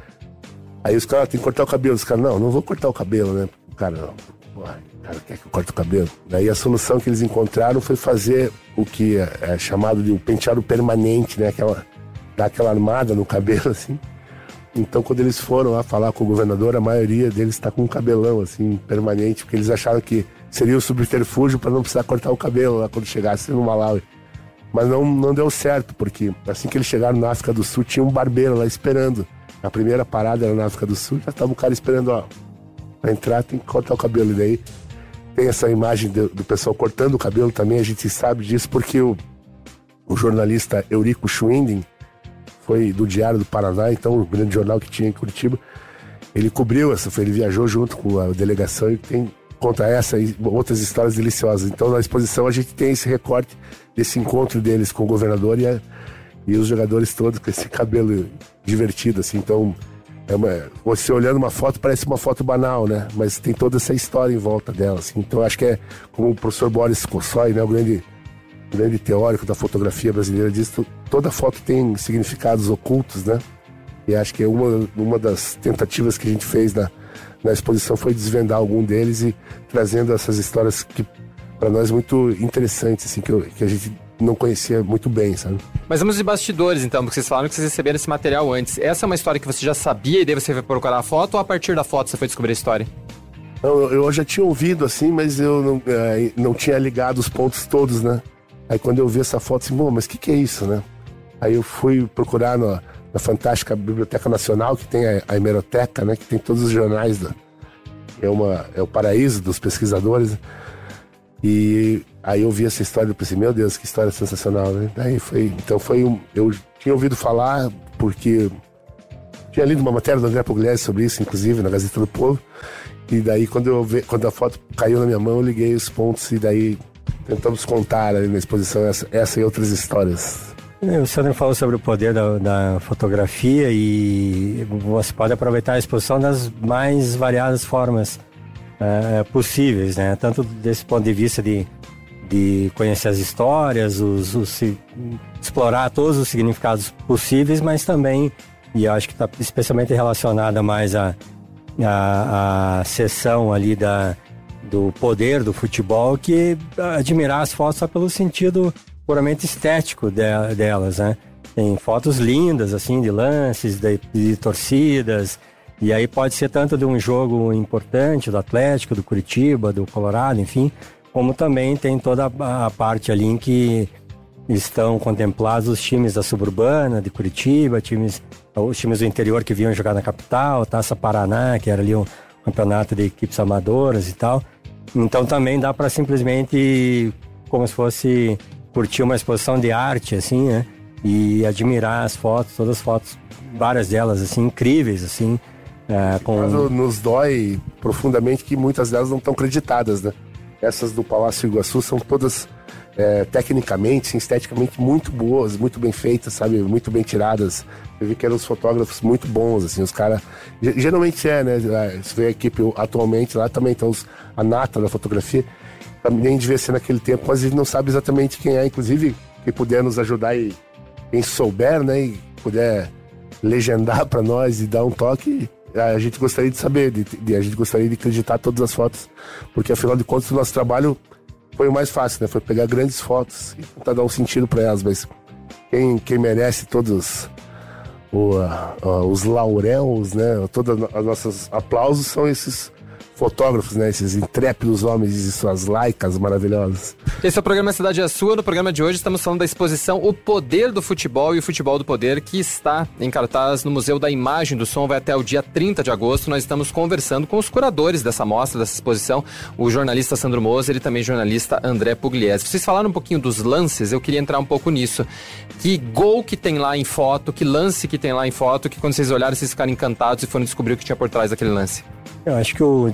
Aí os caras, tem que cortar o cabelo. Os caras, não, não vou cortar o cabelo, né? O cara, não, porra, o cara quer que eu corte o cabelo. Daí a solução que eles encontraram foi fazer o que é, é chamado de um penteado permanente, né? Aquela, dar aquela armada no cabelo, assim. Então, quando eles foram lá falar com o governador, a maioria deles está com um cabelão, assim, permanente, porque eles acharam que seria o subterfúgio para não precisar cortar o cabelo lá quando chegasse no Malawi. Mas não, não deu certo, porque assim que eles chegaram na África do Sul, tinha um barbeiro lá esperando. A primeira parada era na África do Sul, já estava o cara esperando, ó, para entrar tem que cortar o cabelo. E daí tem essa imagem do, do pessoal cortando o cabelo também, a gente sabe disso, porque o, o jornalista Eurico Schwinding, foi do Diário do Paraná, então o grande jornal que tinha em Curitiba, ele cobriu essa, ele viajou junto com a delegação e tem, conta essa e outras histórias deliciosas. Então na exposição a gente tem esse recorte desse encontro deles com o governador e, a, e os jogadores todos com esse cabelo divertido, assim. Então é uma, você olhando uma foto parece uma foto banal, né? Mas tem toda essa história em volta dela, assim. Então acho que é como o professor Boris Kosoy, né, o grande grande teórico da fotografia brasileira, diz que toda foto tem significados ocultos, né? E acho que é uma, uma das tentativas que a gente fez na, na exposição foi desvendar algum deles e trazendo essas histórias que para nós muito interessantes, assim, que, eu, que a gente não conhecia muito bem, sabe? Mas vamos de bastidores, então, porque vocês falaram que vocês receberam esse material antes. Essa é uma história que você já sabia e daí você foi procurar a foto, ou a partir da foto você foi descobrir a história? Eu, eu já tinha ouvido, assim, mas eu não, é, não tinha ligado os pontos todos, né? Aí quando eu vi essa foto, assim, bom, mas o que, que é isso, né? Aí eu fui procurar no, na fantástica Biblioteca Nacional, que tem a, a hemeroteca, né? Que tem todos os jornais, da, é, uma, é o paraíso dos pesquisadores. E aí eu vi essa história e pensei, meu Deus, que história sensacional, né? Daí foi, então foi um, eu tinha ouvido falar porque tinha lido uma matéria do André Pugliese sobre isso, inclusive, na Gazeta do Povo. E daí quando, eu vi, quando a foto caiu na minha mão, eu liguei os pontos e daí tentamos contar ali na exposição essa, essa e outras histórias. O Sandro falou sobre o poder da, da fotografia e você pode aproveitar a exposição das mais variadas formas uh, possíveis, né? Tanto desse ponto de vista de, de conhecer as histórias, os, os, explorar todos os significados possíveis, mas também, e eu acho que está especialmente relacionada mais a a, a sessão ali da, do poder do futebol, que admirar as fotos só pelo sentido puramente estético de, delas, né? Tem fotos lindas, assim, de lances, de, de torcidas, e aí pode ser tanto de um jogo importante, do Atlético, do Curitiba, do Colorado, enfim, como também tem toda a, a parte ali em que estão contemplados os times da Suburbana, de Curitiba, times, os times do interior que vinham jogar na capital, Taça Paraná, que era ali um campeonato de equipes amadoras e tal. Então também dá para simplesmente, como se fosse curtir uma exposição de arte, assim, né? E admirar as fotos, todas as fotos, várias delas, assim, incríveis, assim. É, com... Nos dói profundamente que muitas delas não estão creditadas, né? Essas do Palácio Iguaçu são todas... É, tecnicamente, sim, esteticamente muito boas, muito bem feitas, sabe, muito bem tiradas. Eu vi que eram os fotógrafos muito bons, assim, os caras, geralmente é, né, se vê a equipe atualmente lá também, então os, a nata da fotografia, também devia ser naquele tempo, mas a gente não sabe exatamente quem é, inclusive, quem puder nos ajudar e quem souber, né, e puder legendar para nós e dar um toque, a gente gostaria de saber, de, de, a gente gostaria de acreditar todas as fotos, porque afinal de contas o nosso trabalho foi o mais fácil, né? Foi pegar grandes fotos e tentar dar um sentido para elas, mas quem, quem merece todos o, uh, os lauréus, né? Todos os nossos aplausos são esses fotógrafos, né? Esses intrépidos homens e suas laicas maravilhosas. Esse é o programa Cidade é Sua. No programa de hoje estamos falando da exposição O Poder do Futebol e o Futebol do Poder, que está em cartaz no Museu da Imagem do Som, vai até o dia trinta de agosto. Nós estamos conversando com os curadores dessa mostra, dessa exposição, o jornalista Sandro Moser e também o jornalista André Pugliese. Vocês falaram um pouquinho dos lances, eu queria entrar um pouco nisso. Que gol que tem lá em foto, que lance que tem lá em foto, que quando vocês olharam, vocês ficaram encantados e foram descobrir o que tinha por trás daquele lance? Eu acho que o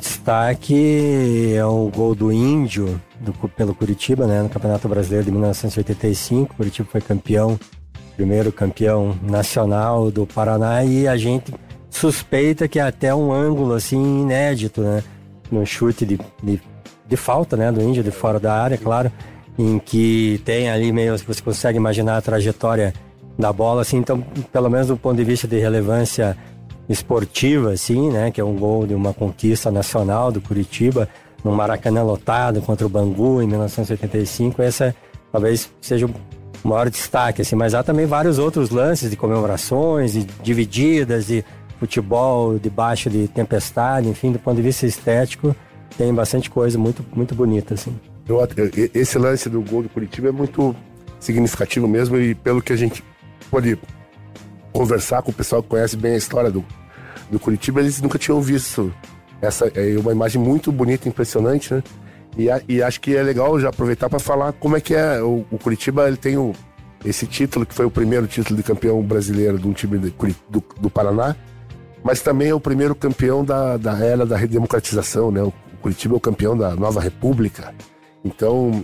destaque é o gol do Índio do, pelo Curitiba, né, no Campeonato Brasileiro de mil novecentos e oitenta e cinco. O Curitiba foi campeão, primeiro campeão nacional do Paraná, e a gente suspeita que é até um ângulo assim inédito, né, no chute de, de, de falta, né, do Índio de fora da área, claro, em que tem ali meio que você consegue imaginar a trajetória da bola, assim. Então, pelo menos do ponto de vista de relevância esportiva, assim, né, que é um gol de uma conquista nacional do Curitiba, no Maracanã lotado contra o Bangu em mil novecentos e oitenta e cinco, essa talvez seja o maior destaque, assim, mas há também vários outros lances de comemorações, de divididas, de futebol debaixo de tempestade, enfim, do ponto de vista estético, tem bastante coisa muito, muito bonita, assim. Eu, esse lance do gol do Curitiba é muito significativo mesmo, e pelo que a gente pode conversar com o pessoal que conhece bem a história do do Curitiba, eles nunca tinham visto essa, é uma imagem muito bonita, impressionante, né? E, a, e acho que é legal já aproveitar para falar como é que é o, o Curitiba. Ele tem o, esse título, que foi o primeiro título de campeão brasileiro de um time de, do, do Paraná, mas também é o primeiro campeão da, da era da redemocratização, né? O Curitiba é o campeão da nova república. Então,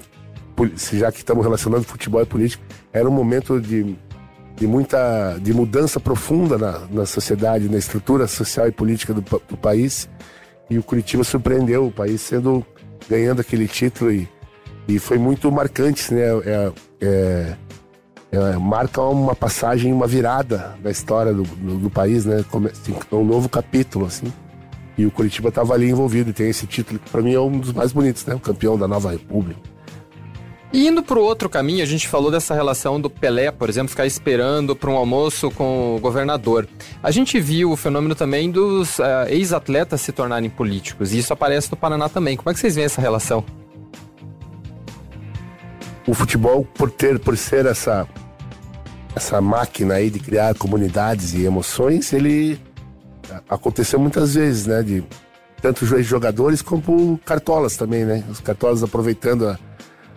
já que estamos relacionando futebol e política, era um momento de de muita de mudança profunda na, na sociedade, na estrutura social e política do, do país, e o Curitiba surpreendeu o país sendo, ganhando aquele título, e, e foi muito marcante, né? É, é, é, marca uma passagem, uma virada da história do, do, do país, né? Como, assim, é um novo capítulo, assim, e o Curitiba estava ali envolvido, e tem esse título que para mim é um dos mais bonitos, né? O campeão da nova república. E indo para o outro caminho, a gente falou dessa relação do Pelé, por exemplo, ficar esperando para um almoço com o governador. A gente viu o fenômeno também dos uh, ex-atletas se tornarem políticos, e isso aparece no Paraná também. Como é que vocês veem essa relação? O futebol, por ter, por ser essa, essa máquina aí de criar comunidades e emoções, ele aconteceu muitas vezes, né? De tanto os jogadores como cartolas também, né? Os cartolas aproveitando a,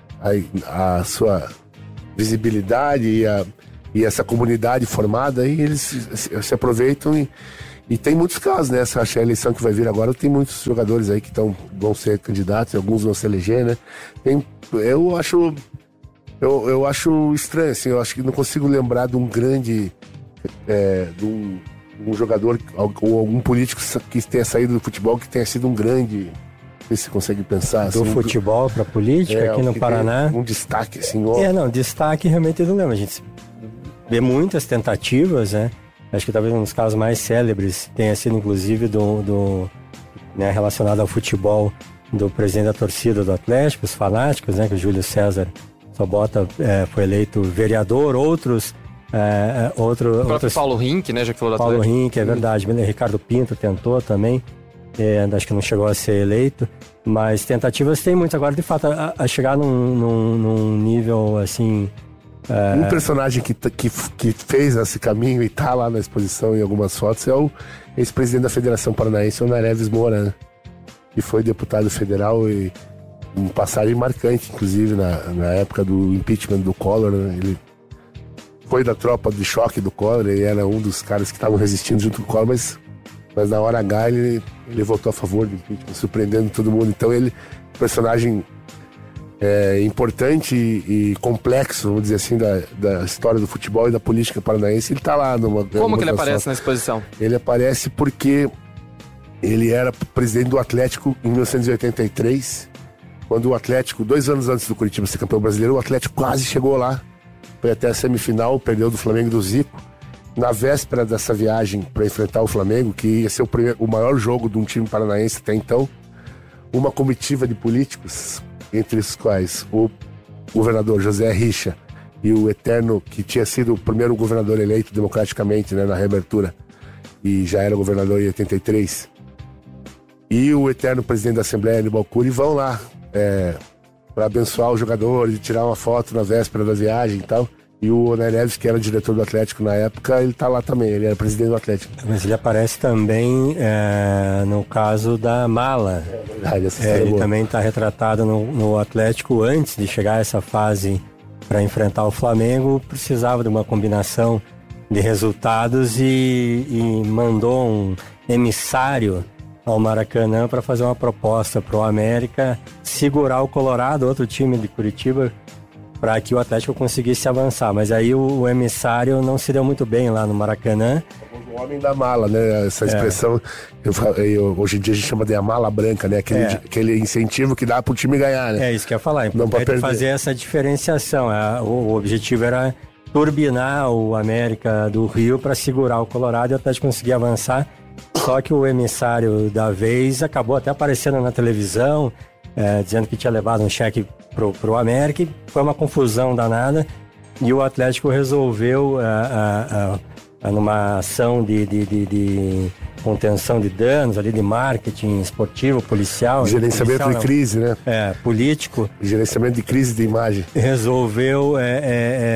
a, a sua visibilidade e, a, e essa comunidade formada, aí eles se, se aproveitam e, e tem muitos casos, né? Essa, acho que a eleição que vai vir agora tem muitos jogadores aí que tão, vão ser candidatos, alguns vão se eleger, né? Tem, eu acho eu, eu acho estranho, assim, eu acho que não consigo lembrar de um grande é, de um, um jogador ou algum político que tenha saído do futebol que tenha sido um grande, não sei se você consegue pensar do assim, futebol um, para política é, aqui no Paraná. Um destaque assim, ó. É, não, destaque realmente eu não lembro. A gente vê muitas tentativas, né? Acho que talvez um dos casos mais célebres tenha sido inclusive do, do né, relacionado ao futebol, do presidente da torcida do Atlético, os fanáticos, né? Que o Júlio César Sobota é, foi eleito vereador, outros É, outro, o próprio outros... Paulo Rink, né, já que falou da Paulo Atlético. Rink, é verdade. Ricardo Pinto tentou também, é, acho que não chegou a ser eleito, mas tentativas tem muitas. Agora, de fato, a, a chegar num, num, num nível assim... É... Um personagem que, que, que fez esse caminho e tá lá na exposição em algumas fotos é o ex-presidente da Federação Paranaense, o Nareves Moura, né? Que foi deputado federal e um passagem marcante, inclusive, na, na época do impeachment do Collor, né? Ele foi da tropa de choque do Collor, ele era um dos caras que estavam resistindo junto com o Collor, mas, mas na hora H ele, ele votou a favor do impeachment, surpreendendo todo mundo. Então ele, personagem é, importante e, e complexo, vamos dizer assim, da, da história do futebol e da política paranaense, ele está lá numa... Como numa que ele aparece fotos. na exposição? Ele aparece porque ele era presidente do Atlético em mil novecentos e oitenta e três, quando o Atlético, dois anos antes do Curitiba ser campeão brasileiro, o Atlético quase chegou lá. Foi até a semifinal, perdeu do Flamengo e do Zico. Na véspera dessa viagem para enfrentar o Flamengo, que ia ser o, primeiro, o maior jogo de um time paranaense até então, uma comitiva de políticos, entre os quais o governador José Richa e o eterno, que tinha sido o primeiro governador eleito democraticamente, né, na reabertura, e já era governador em oitenta e três, e o eterno presidente da Assembleia, Aníbal Cury, vão lá é, para abençoar os jogadores e tirar uma foto na véspera da viagem e tal. E o Oné Neves, que era diretor do Atlético na época, ele tá lá também, ele era presidente do Atlético. Mas ele aparece também é, no caso da mala. É verdade, essa é, ele boa. também está retratado no, no Atlético antes de chegar a essa fase para enfrentar o Flamengo, precisava de uma combinação de resultados e, e mandou um emissário ao Maracanã para fazer uma proposta para o América segurar o Colorado, outro time de Curitiba, para que o Atlético conseguisse avançar. Mas aí o, o emissário não se deu muito bem lá no Maracanã. O homem da mala, né? Essa expressão, é. eu, eu, hoje em dia a gente chama de a mala branca, né? Aquele, é. aquele incentivo que dá para o time ganhar, né? É isso que eu ia falar. Não pode fazer essa diferenciação. É, o, o objetivo era turbinar o América do Rio para segurar o Colorado e o Atlético conseguir avançar. Só que o emissário da vez acabou até aparecendo na televisão, é, dizendo que tinha levado um cheque pro, pro América, e foi uma confusão danada, e o Atlético resolveu, é, é, é, numa ação de, de, de, de contenção de danos, ali de marketing esportivo, policial... Gerenciamento policial, de crise, né? É, político. Gerenciamento de crise de imagem. Resolveu é, é,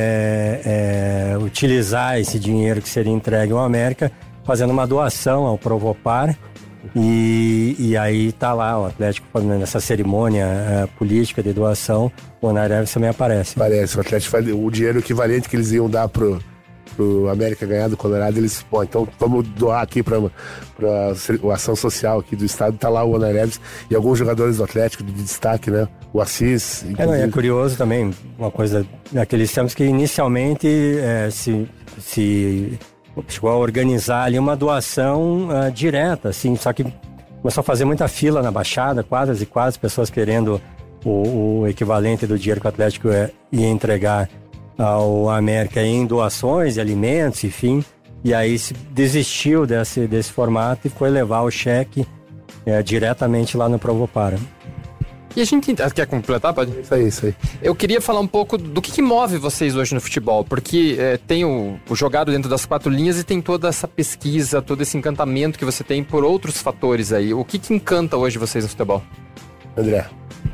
é, é, utilizar esse dinheiro que seria entregue ao América, fazendo uma doação ao Provopar, e, e aí tá lá o Atlético nessa cerimônia é, política de doação, o Oné Neves também aparece. Aparece, o Atlético, o dinheiro equivalente que eles iam dar pro, pro América ganhar do Colorado, eles, bom, então vamos doar aqui pra, pra a ação social aqui do estado, tá lá o Oné Neves e alguns jogadores do Atlético de destaque, né? O Assis. É, não, é curioso também, uma coisa naqueles tempos que inicialmente é, se... se chegou a organizar ali uma doação uh, direta, assim, só que começou a fazer muita fila na Baixada, quadras e quadras, pessoas querendo o, o equivalente do dinheiro que o Atlético ia, ia entregar ao América em doações de alimentos, enfim, e aí se desistiu desse, desse formato e foi levar o cheque é, diretamente lá no Provopar. E a gente... Quer completar? Pode? Isso aí, isso aí. Eu queria falar um pouco do que, que move vocês hoje no futebol, porque é, tem o, o jogado dentro das quatro linhas e tem toda essa pesquisa, todo esse encantamento que você tem por outros fatores aí. O que, que encanta hoje vocês no futebol? André.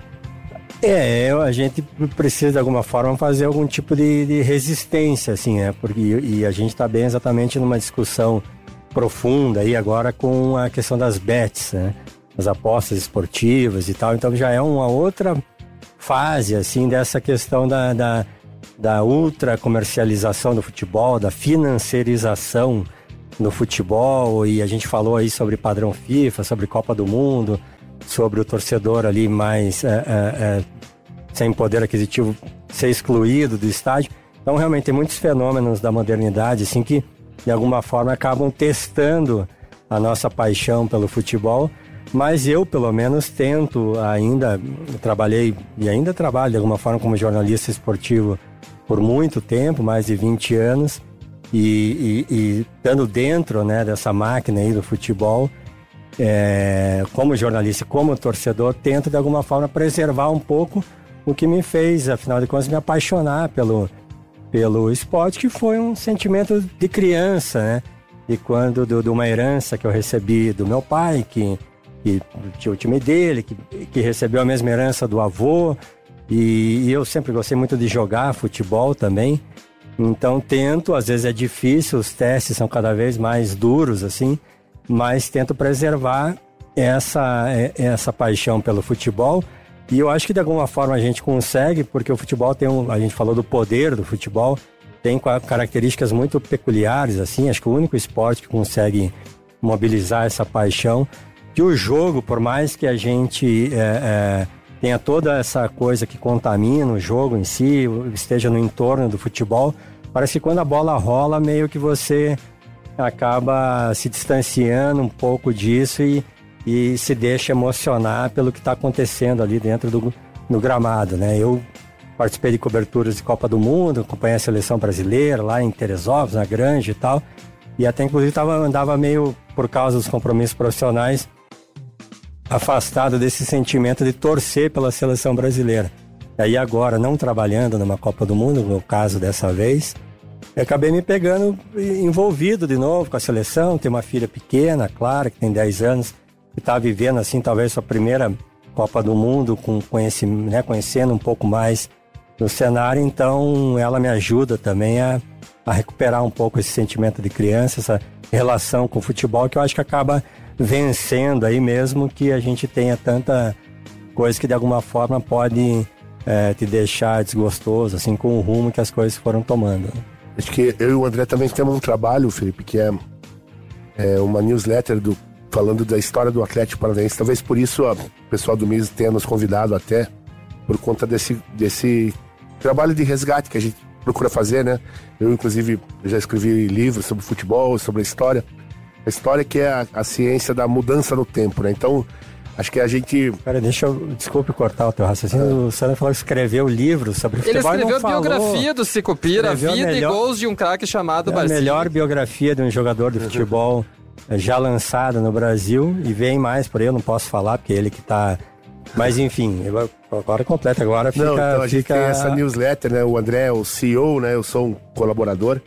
É, a gente precisa de alguma forma fazer algum tipo de, de resistência, assim, né? Porque, e a gente está bem exatamente numa discussão profunda aí agora com a questão das bets, né? as apostas esportivas e tal. Então já é uma outra fase, assim, dessa questão da, da, da ultra comercialização do futebol, da financiarização do futebol. E a gente falou aí sobre padrão FIFA, sobre Copa do Mundo, sobre o torcedor ali mais é, é, é, sem poder aquisitivo ser excluído do estádio. Então realmente tem muitos fenômenos da modernidade assim que de alguma forma acabam testando a nossa paixão pelo futebol, mas eu pelo menos tento ainda, trabalhei e ainda trabalho de alguma forma como jornalista esportivo por muito tempo, mais de vinte anos, e, e, e estando dentro, né, dessa máquina aí do futebol, é, como jornalista, como torcedor, tento de alguma forma preservar um pouco o que me fez, afinal de contas, me apaixonar pelo, pelo esporte, que foi um sentimento de criança, né? E quando de, de uma herança que eu recebi do meu pai, que, que tinha o time dele, que, que recebeu a mesma herança do avô, e, e eu sempre gostei muito de jogar futebol também. Então tento, às vezes é difícil, os testes são cada vez mais duros, assim, mas tento preservar essa, essa paixão pelo futebol. E eu acho que de alguma forma a gente consegue, porque o futebol tem um, a gente falou do poder do futebol, tem características muito peculiares, assim, acho que o único esporte que consegue mobilizar essa paixão, que o jogo, por mais que a gente é, é, tenha toda essa coisa que contamina o jogo em si, esteja no entorno do futebol, parece que quando a bola rola, meio que você acaba se distanciando um pouco disso e e se deixa emocionar pelo que está acontecendo ali dentro do, do gramado, né? Eu participei de coberturas de Copa do Mundo, acompanhei a seleção brasileira lá em Teresópolis, na Granja e tal, e até inclusive tava, andava meio, por causa dos compromissos profissionais, afastado desse sentimento de torcer pela seleção brasileira. E aí agora, não trabalhando numa Copa do Mundo, no caso dessa vez, eu acabei me pegando envolvido de novo com a seleção. Tenho uma filha pequena, Clara, que tem dez anos, que está vivendo assim talvez sua primeira Copa do Mundo, com conheci, né, conhecendo um pouco mais do cenário, então ela me ajuda também a, a recuperar um pouco esse sentimento de criança, essa relação com o futebol, que eu acho que acaba vencendo aí mesmo que a gente tenha tanta coisa que de alguma forma pode é, te deixar desgostoso, assim, com o rumo que as coisas foram tomando. Acho que eu e o André também temos um trabalho, Felipe, que é, é uma newsletter do falando da história do Atlético Paranaense. Talvez por isso ó, o pessoal do M I S tenha nos convidado até, por conta desse, desse trabalho de resgate que a gente procura fazer, né? Eu, inclusive, já escrevi livros sobre futebol, sobre a história. A história que é a, a ciência da mudança no tempo, né? Então, acho que a gente... Pera, deixa eu... Desculpe cortar o teu raciocínio. Ah. O Sandro falou que escreveu livros sobre futebol. Ele escreveu a falou. biografia do Sicupira, a vida melhor, e gols de um craque chamado Marcinho. A melhor biografia de um jogador de futebol já lançada no Brasil, e vem mais por aí, eu não posso falar, porque é ele que tá... Mas enfim, eu, agora completa, agora fica... Não, então a gente fica... tem essa newsletter, né? O André é o C E O, né? Eu sou um colaborador,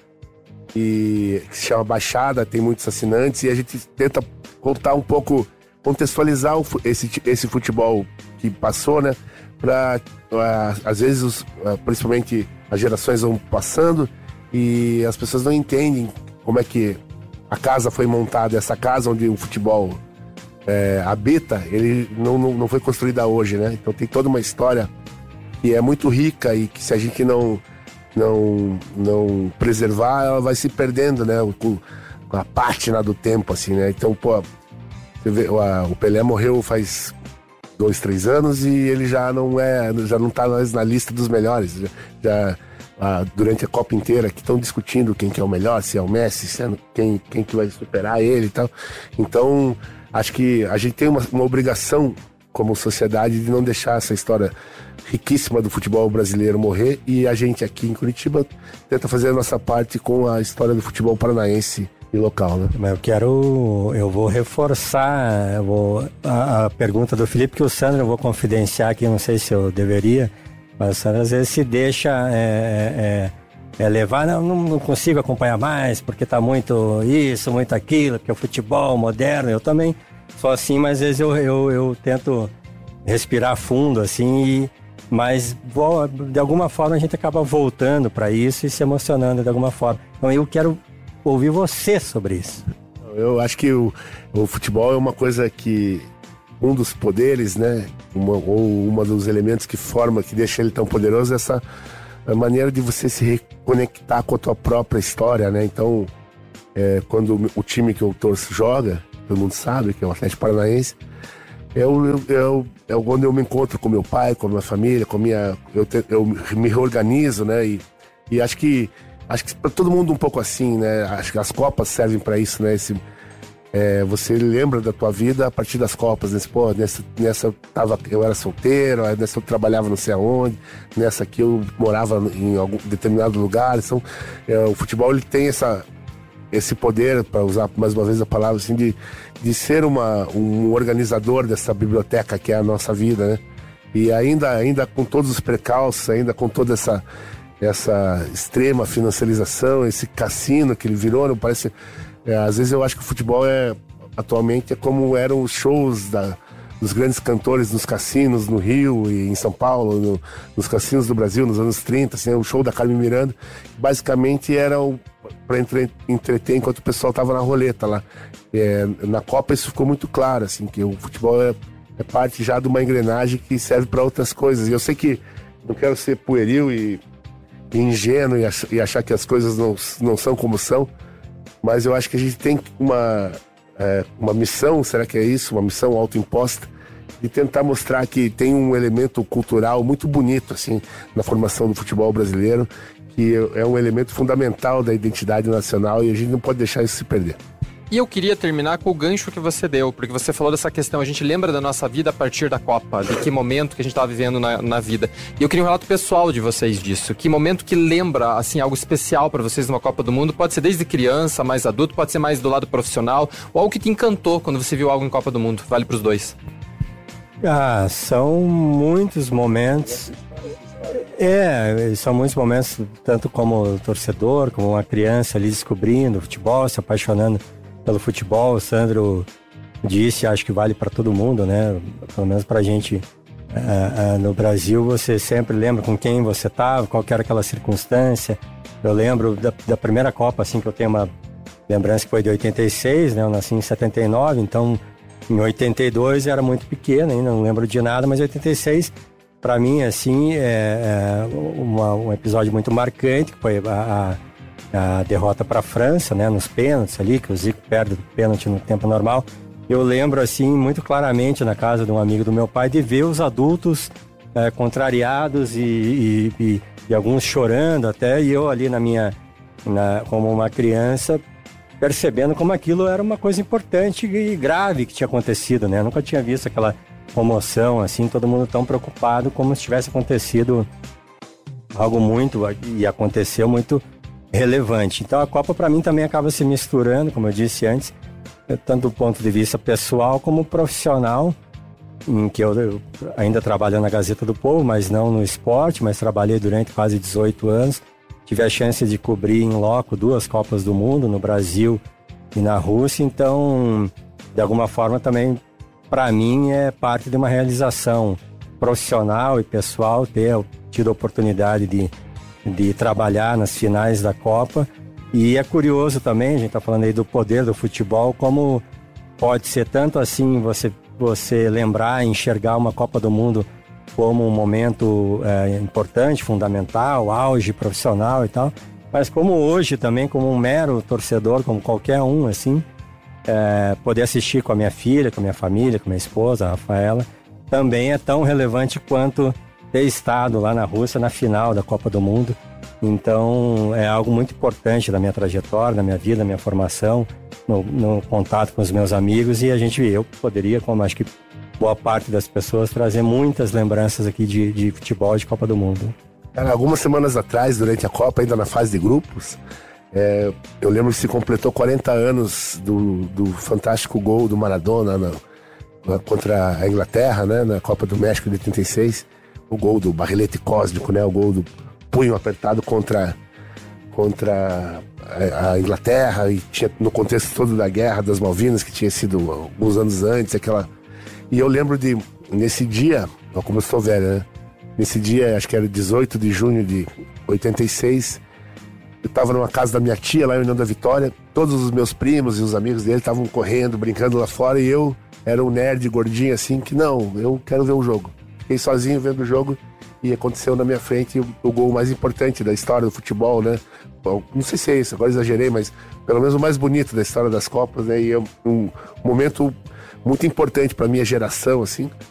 e que se chama Baixada, tem muitos assinantes, e a gente tenta contar um pouco, contextualizar o, esse, esse futebol que passou, né? Pra, às vezes, os, principalmente as gerações vão passando, e as pessoas não entendem como é que a casa foi montada, essa casa onde o futebol é, habita, ele não, não, não foi construída hoje, né? Então tem toda uma história que é muito rica e que se a gente não, não, não preservar, ela vai se perdendo, né? Com, com a pátina do tempo, assim, né? Então, pô, você vê, o, a, o Pelé morreu faz dois, três anos e ele já não é, já não tá mais na lista dos melhores, já... já Ah, durante a Copa inteira, que estão discutindo quem que é o melhor, se é o Messi, se é quem, quem que vai superar ele e tal. Então, acho que a gente tem uma, uma obrigação como sociedade de não deixar essa história riquíssima do futebol brasileiro morrer, e a gente aqui em Curitiba tenta fazer a nossa parte com a história do futebol paranaense e local, né? Mas eu quero, eu vou reforçar eu vou, a, a pergunta do Felipe, que o Sandro eu vou confidenciar aqui, não sei se eu deveria, mas às vezes se deixa é, é, é levar, não, não consigo acompanhar mais, porque tá muito isso, muito aquilo, porque é o futebol moderno, eu também sou assim, mas às vezes eu, eu, eu tento respirar fundo, assim, e, mas vou, de alguma forma a gente acaba voltando para isso e se emocionando de alguma forma. Então eu quero ouvir você sobre isso. Eu acho que o, o futebol é uma coisa que um dos poderes, né, uma, ou um dos elementos que forma, que deixa ele tão poderoso, é essa maneira de você se reconectar com a tua própria história, né? Então, é, quando o time que eu torço joga, todo mundo sabe que é o Atlético Paranaense, é o, é, o, é onde eu me encontro com meu pai, com a minha família, com a minha, eu, te, eu me reorganizo, né? E, e acho que acho que para todo mundo um pouco assim, né? Acho que as Copas servem para isso, né? Esse, É, você lembra da tua vida a partir das Copas, né? Pô, nessa, nessa tava, eu era solteiro, nessa eu trabalhava não sei aonde, nessa aqui eu morava em algum determinado lugar. Então, é, o futebol ele tem essa, esse poder, para usar mais uma vez a palavra, assim, de, de ser uma, um organizador dessa biblioteca que é a nossa vida, né? E ainda, ainda com todos os precalços, ainda com toda essa, essa extrema financiarização, esse cassino que ele virou, não parece... É, às vezes eu acho que o futebol é, atualmente é como eram os shows da, dos grandes cantores nos cassinos no Rio e em São Paulo, no, nos cassinos do Brasil nos anos trinta, assim, o show da Carmen Miranda, basicamente era para entre, entreter enquanto o pessoal estava na roleta lá. É, na Copa isso ficou muito claro, assim, que o futebol é, é parte já de uma engrenagem que serve para outras coisas. E eu sei que não quero ser pueril e, e ingênuo e, ach, e achar que as coisas não, não são como são, mas eu acho que a gente tem uma, é, uma missão, será que é isso? Uma missão autoimposta, de tentar mostrar que tem um elemento cultural muito bonito, assim, na formação do futebol brasileiro, que é um elemento fundamental da identidade nacional e a gente não pode deixar isso se perder. E eu queria terminar com o gancho que você deu, porque você falou dessa questão, a gente lembra da nossa vida a partir da Copa, de que momento que a gente estava vivendo na, na vida. E eu queria um relato pessoal de vocês disso. Que momento que lembra, assim, algo especial para vocês numa Copa do Mundo? Pode ser desde criança, mais adulto, pode ser mais do lado profissional, ou algo que te encantou quando você viu algo em Copa do Mundo. Vale para os dois. Ah, são muitos momentos. É, são muitos momentos, tanto como torcedor, como uma criança ali descobrindo o futebol, se apaixonando pelo futebol. O Sandro disse, acho que vale para todo mundo, né? Pelo menos para a gente uh, uh, no Brasil, você sempre lembra com quem você estava, qual que era aquela circunstância. Eu lembro da, da primeira Copa, assim, que eu tenho uma lembrança que foi de oitenta e seis, né? Eu nasci em setenta e nove, então em oitenta e dois era muito pequeno, ainda não lembro de nada, mas oitenta e seis, para mim, assim, é, é uma, um episódio muito marcante, que foi a, a a derrota para a França, né, nos pênaltis ali, que o Zico perde o pênalti no tempo normal. Eu lembro, assim, muito claramente na casa de um amigo do meu pai, de ver os adultos é, contrariados e, e, e, e alguns chorando até, e eu ali na minha, na, como uma criança, percebendo como aquilo era uma coisa importante e grave que tinha acontecido, né? Eu nunca tinha visto aquela comoção, assim, todo mundo tão preocupado como se tivesse acontecido algo muito, e aconteceu muito relevante. Então a Copa para mim também acaba se misturando, como eu disse antes, tanto do ponto de vista pessoal como profissional, em que eu, eu ainda trabalho na Gazeta do Povo, mas não no esporte, mas trabalhei durante quase dezoito anos. Tive a chance de cobrir em loco duas Copas do Mundo, no Brasil e na Rússia, então de alguma forma também para mim é parte de uma realização profissional e pessoal ter tido a oportunidade de de trabalhar nas finais da Copa. E é curioso também, a gente está falando aí do poder do futebol, como pode ser tanto assim você, você lembrar, enxergar uma Copa do Mundo como um momento é, importante, fundamental, auge profissional e tal, mas como hoje também, como um mero torcedor, como qualquer um, assim, é, poder assistir com a minha filha, com a minha família, com a minha esposa, a Rafaela, também é tão relevante quanto ter estado lá na Rússia na final da Copa do Mundo. Então é algo muito importante da minha trajetória, da minha vida, da minha formação, no, no contato com os meus amigos, e a gente, eu poderia, como acho que boa parte das pessoas, trazer muitas lembranças aqui de, de futebol de Copa do Mundo. Cara, algumas semanas atrás, durante a Copa, ainda na fase de grupos, é, eu lembro que se completou quarenta anos do, do fantástico gol do Maradona na, na, contra a Inglaterra, né, na Copa do México de oitenta e seis. O gol do barrilete cósmico, né? O gol do punho apertado contra, contra a, a Inglaterra, e tinha no contexto todo da Guerra das Malvinas, que tinha sido alguns anos antes, aquela... E eu lembro de, nesse dia, como eu sou velho, né? Nesse dia, acho que era dezoito de junho de oitenta e seis, eu tava numa casa da minha tia, lá em União da Vitória. Todos os meus primos e os amigos dele estavam correndo, brincando lá fora. E eu era um nerd gordinho assim, que não, eu quero ver um jogo. Fiquei sozinho vendo o jogo e aconteceu na minha frente o, o gol mais importante da história do futebol, né? Bom, não sei se é isso, agora exagerei, mas pelo menos o mais bonito da história das Copas, né? E é um, um momento muito importante para minha geração, assim.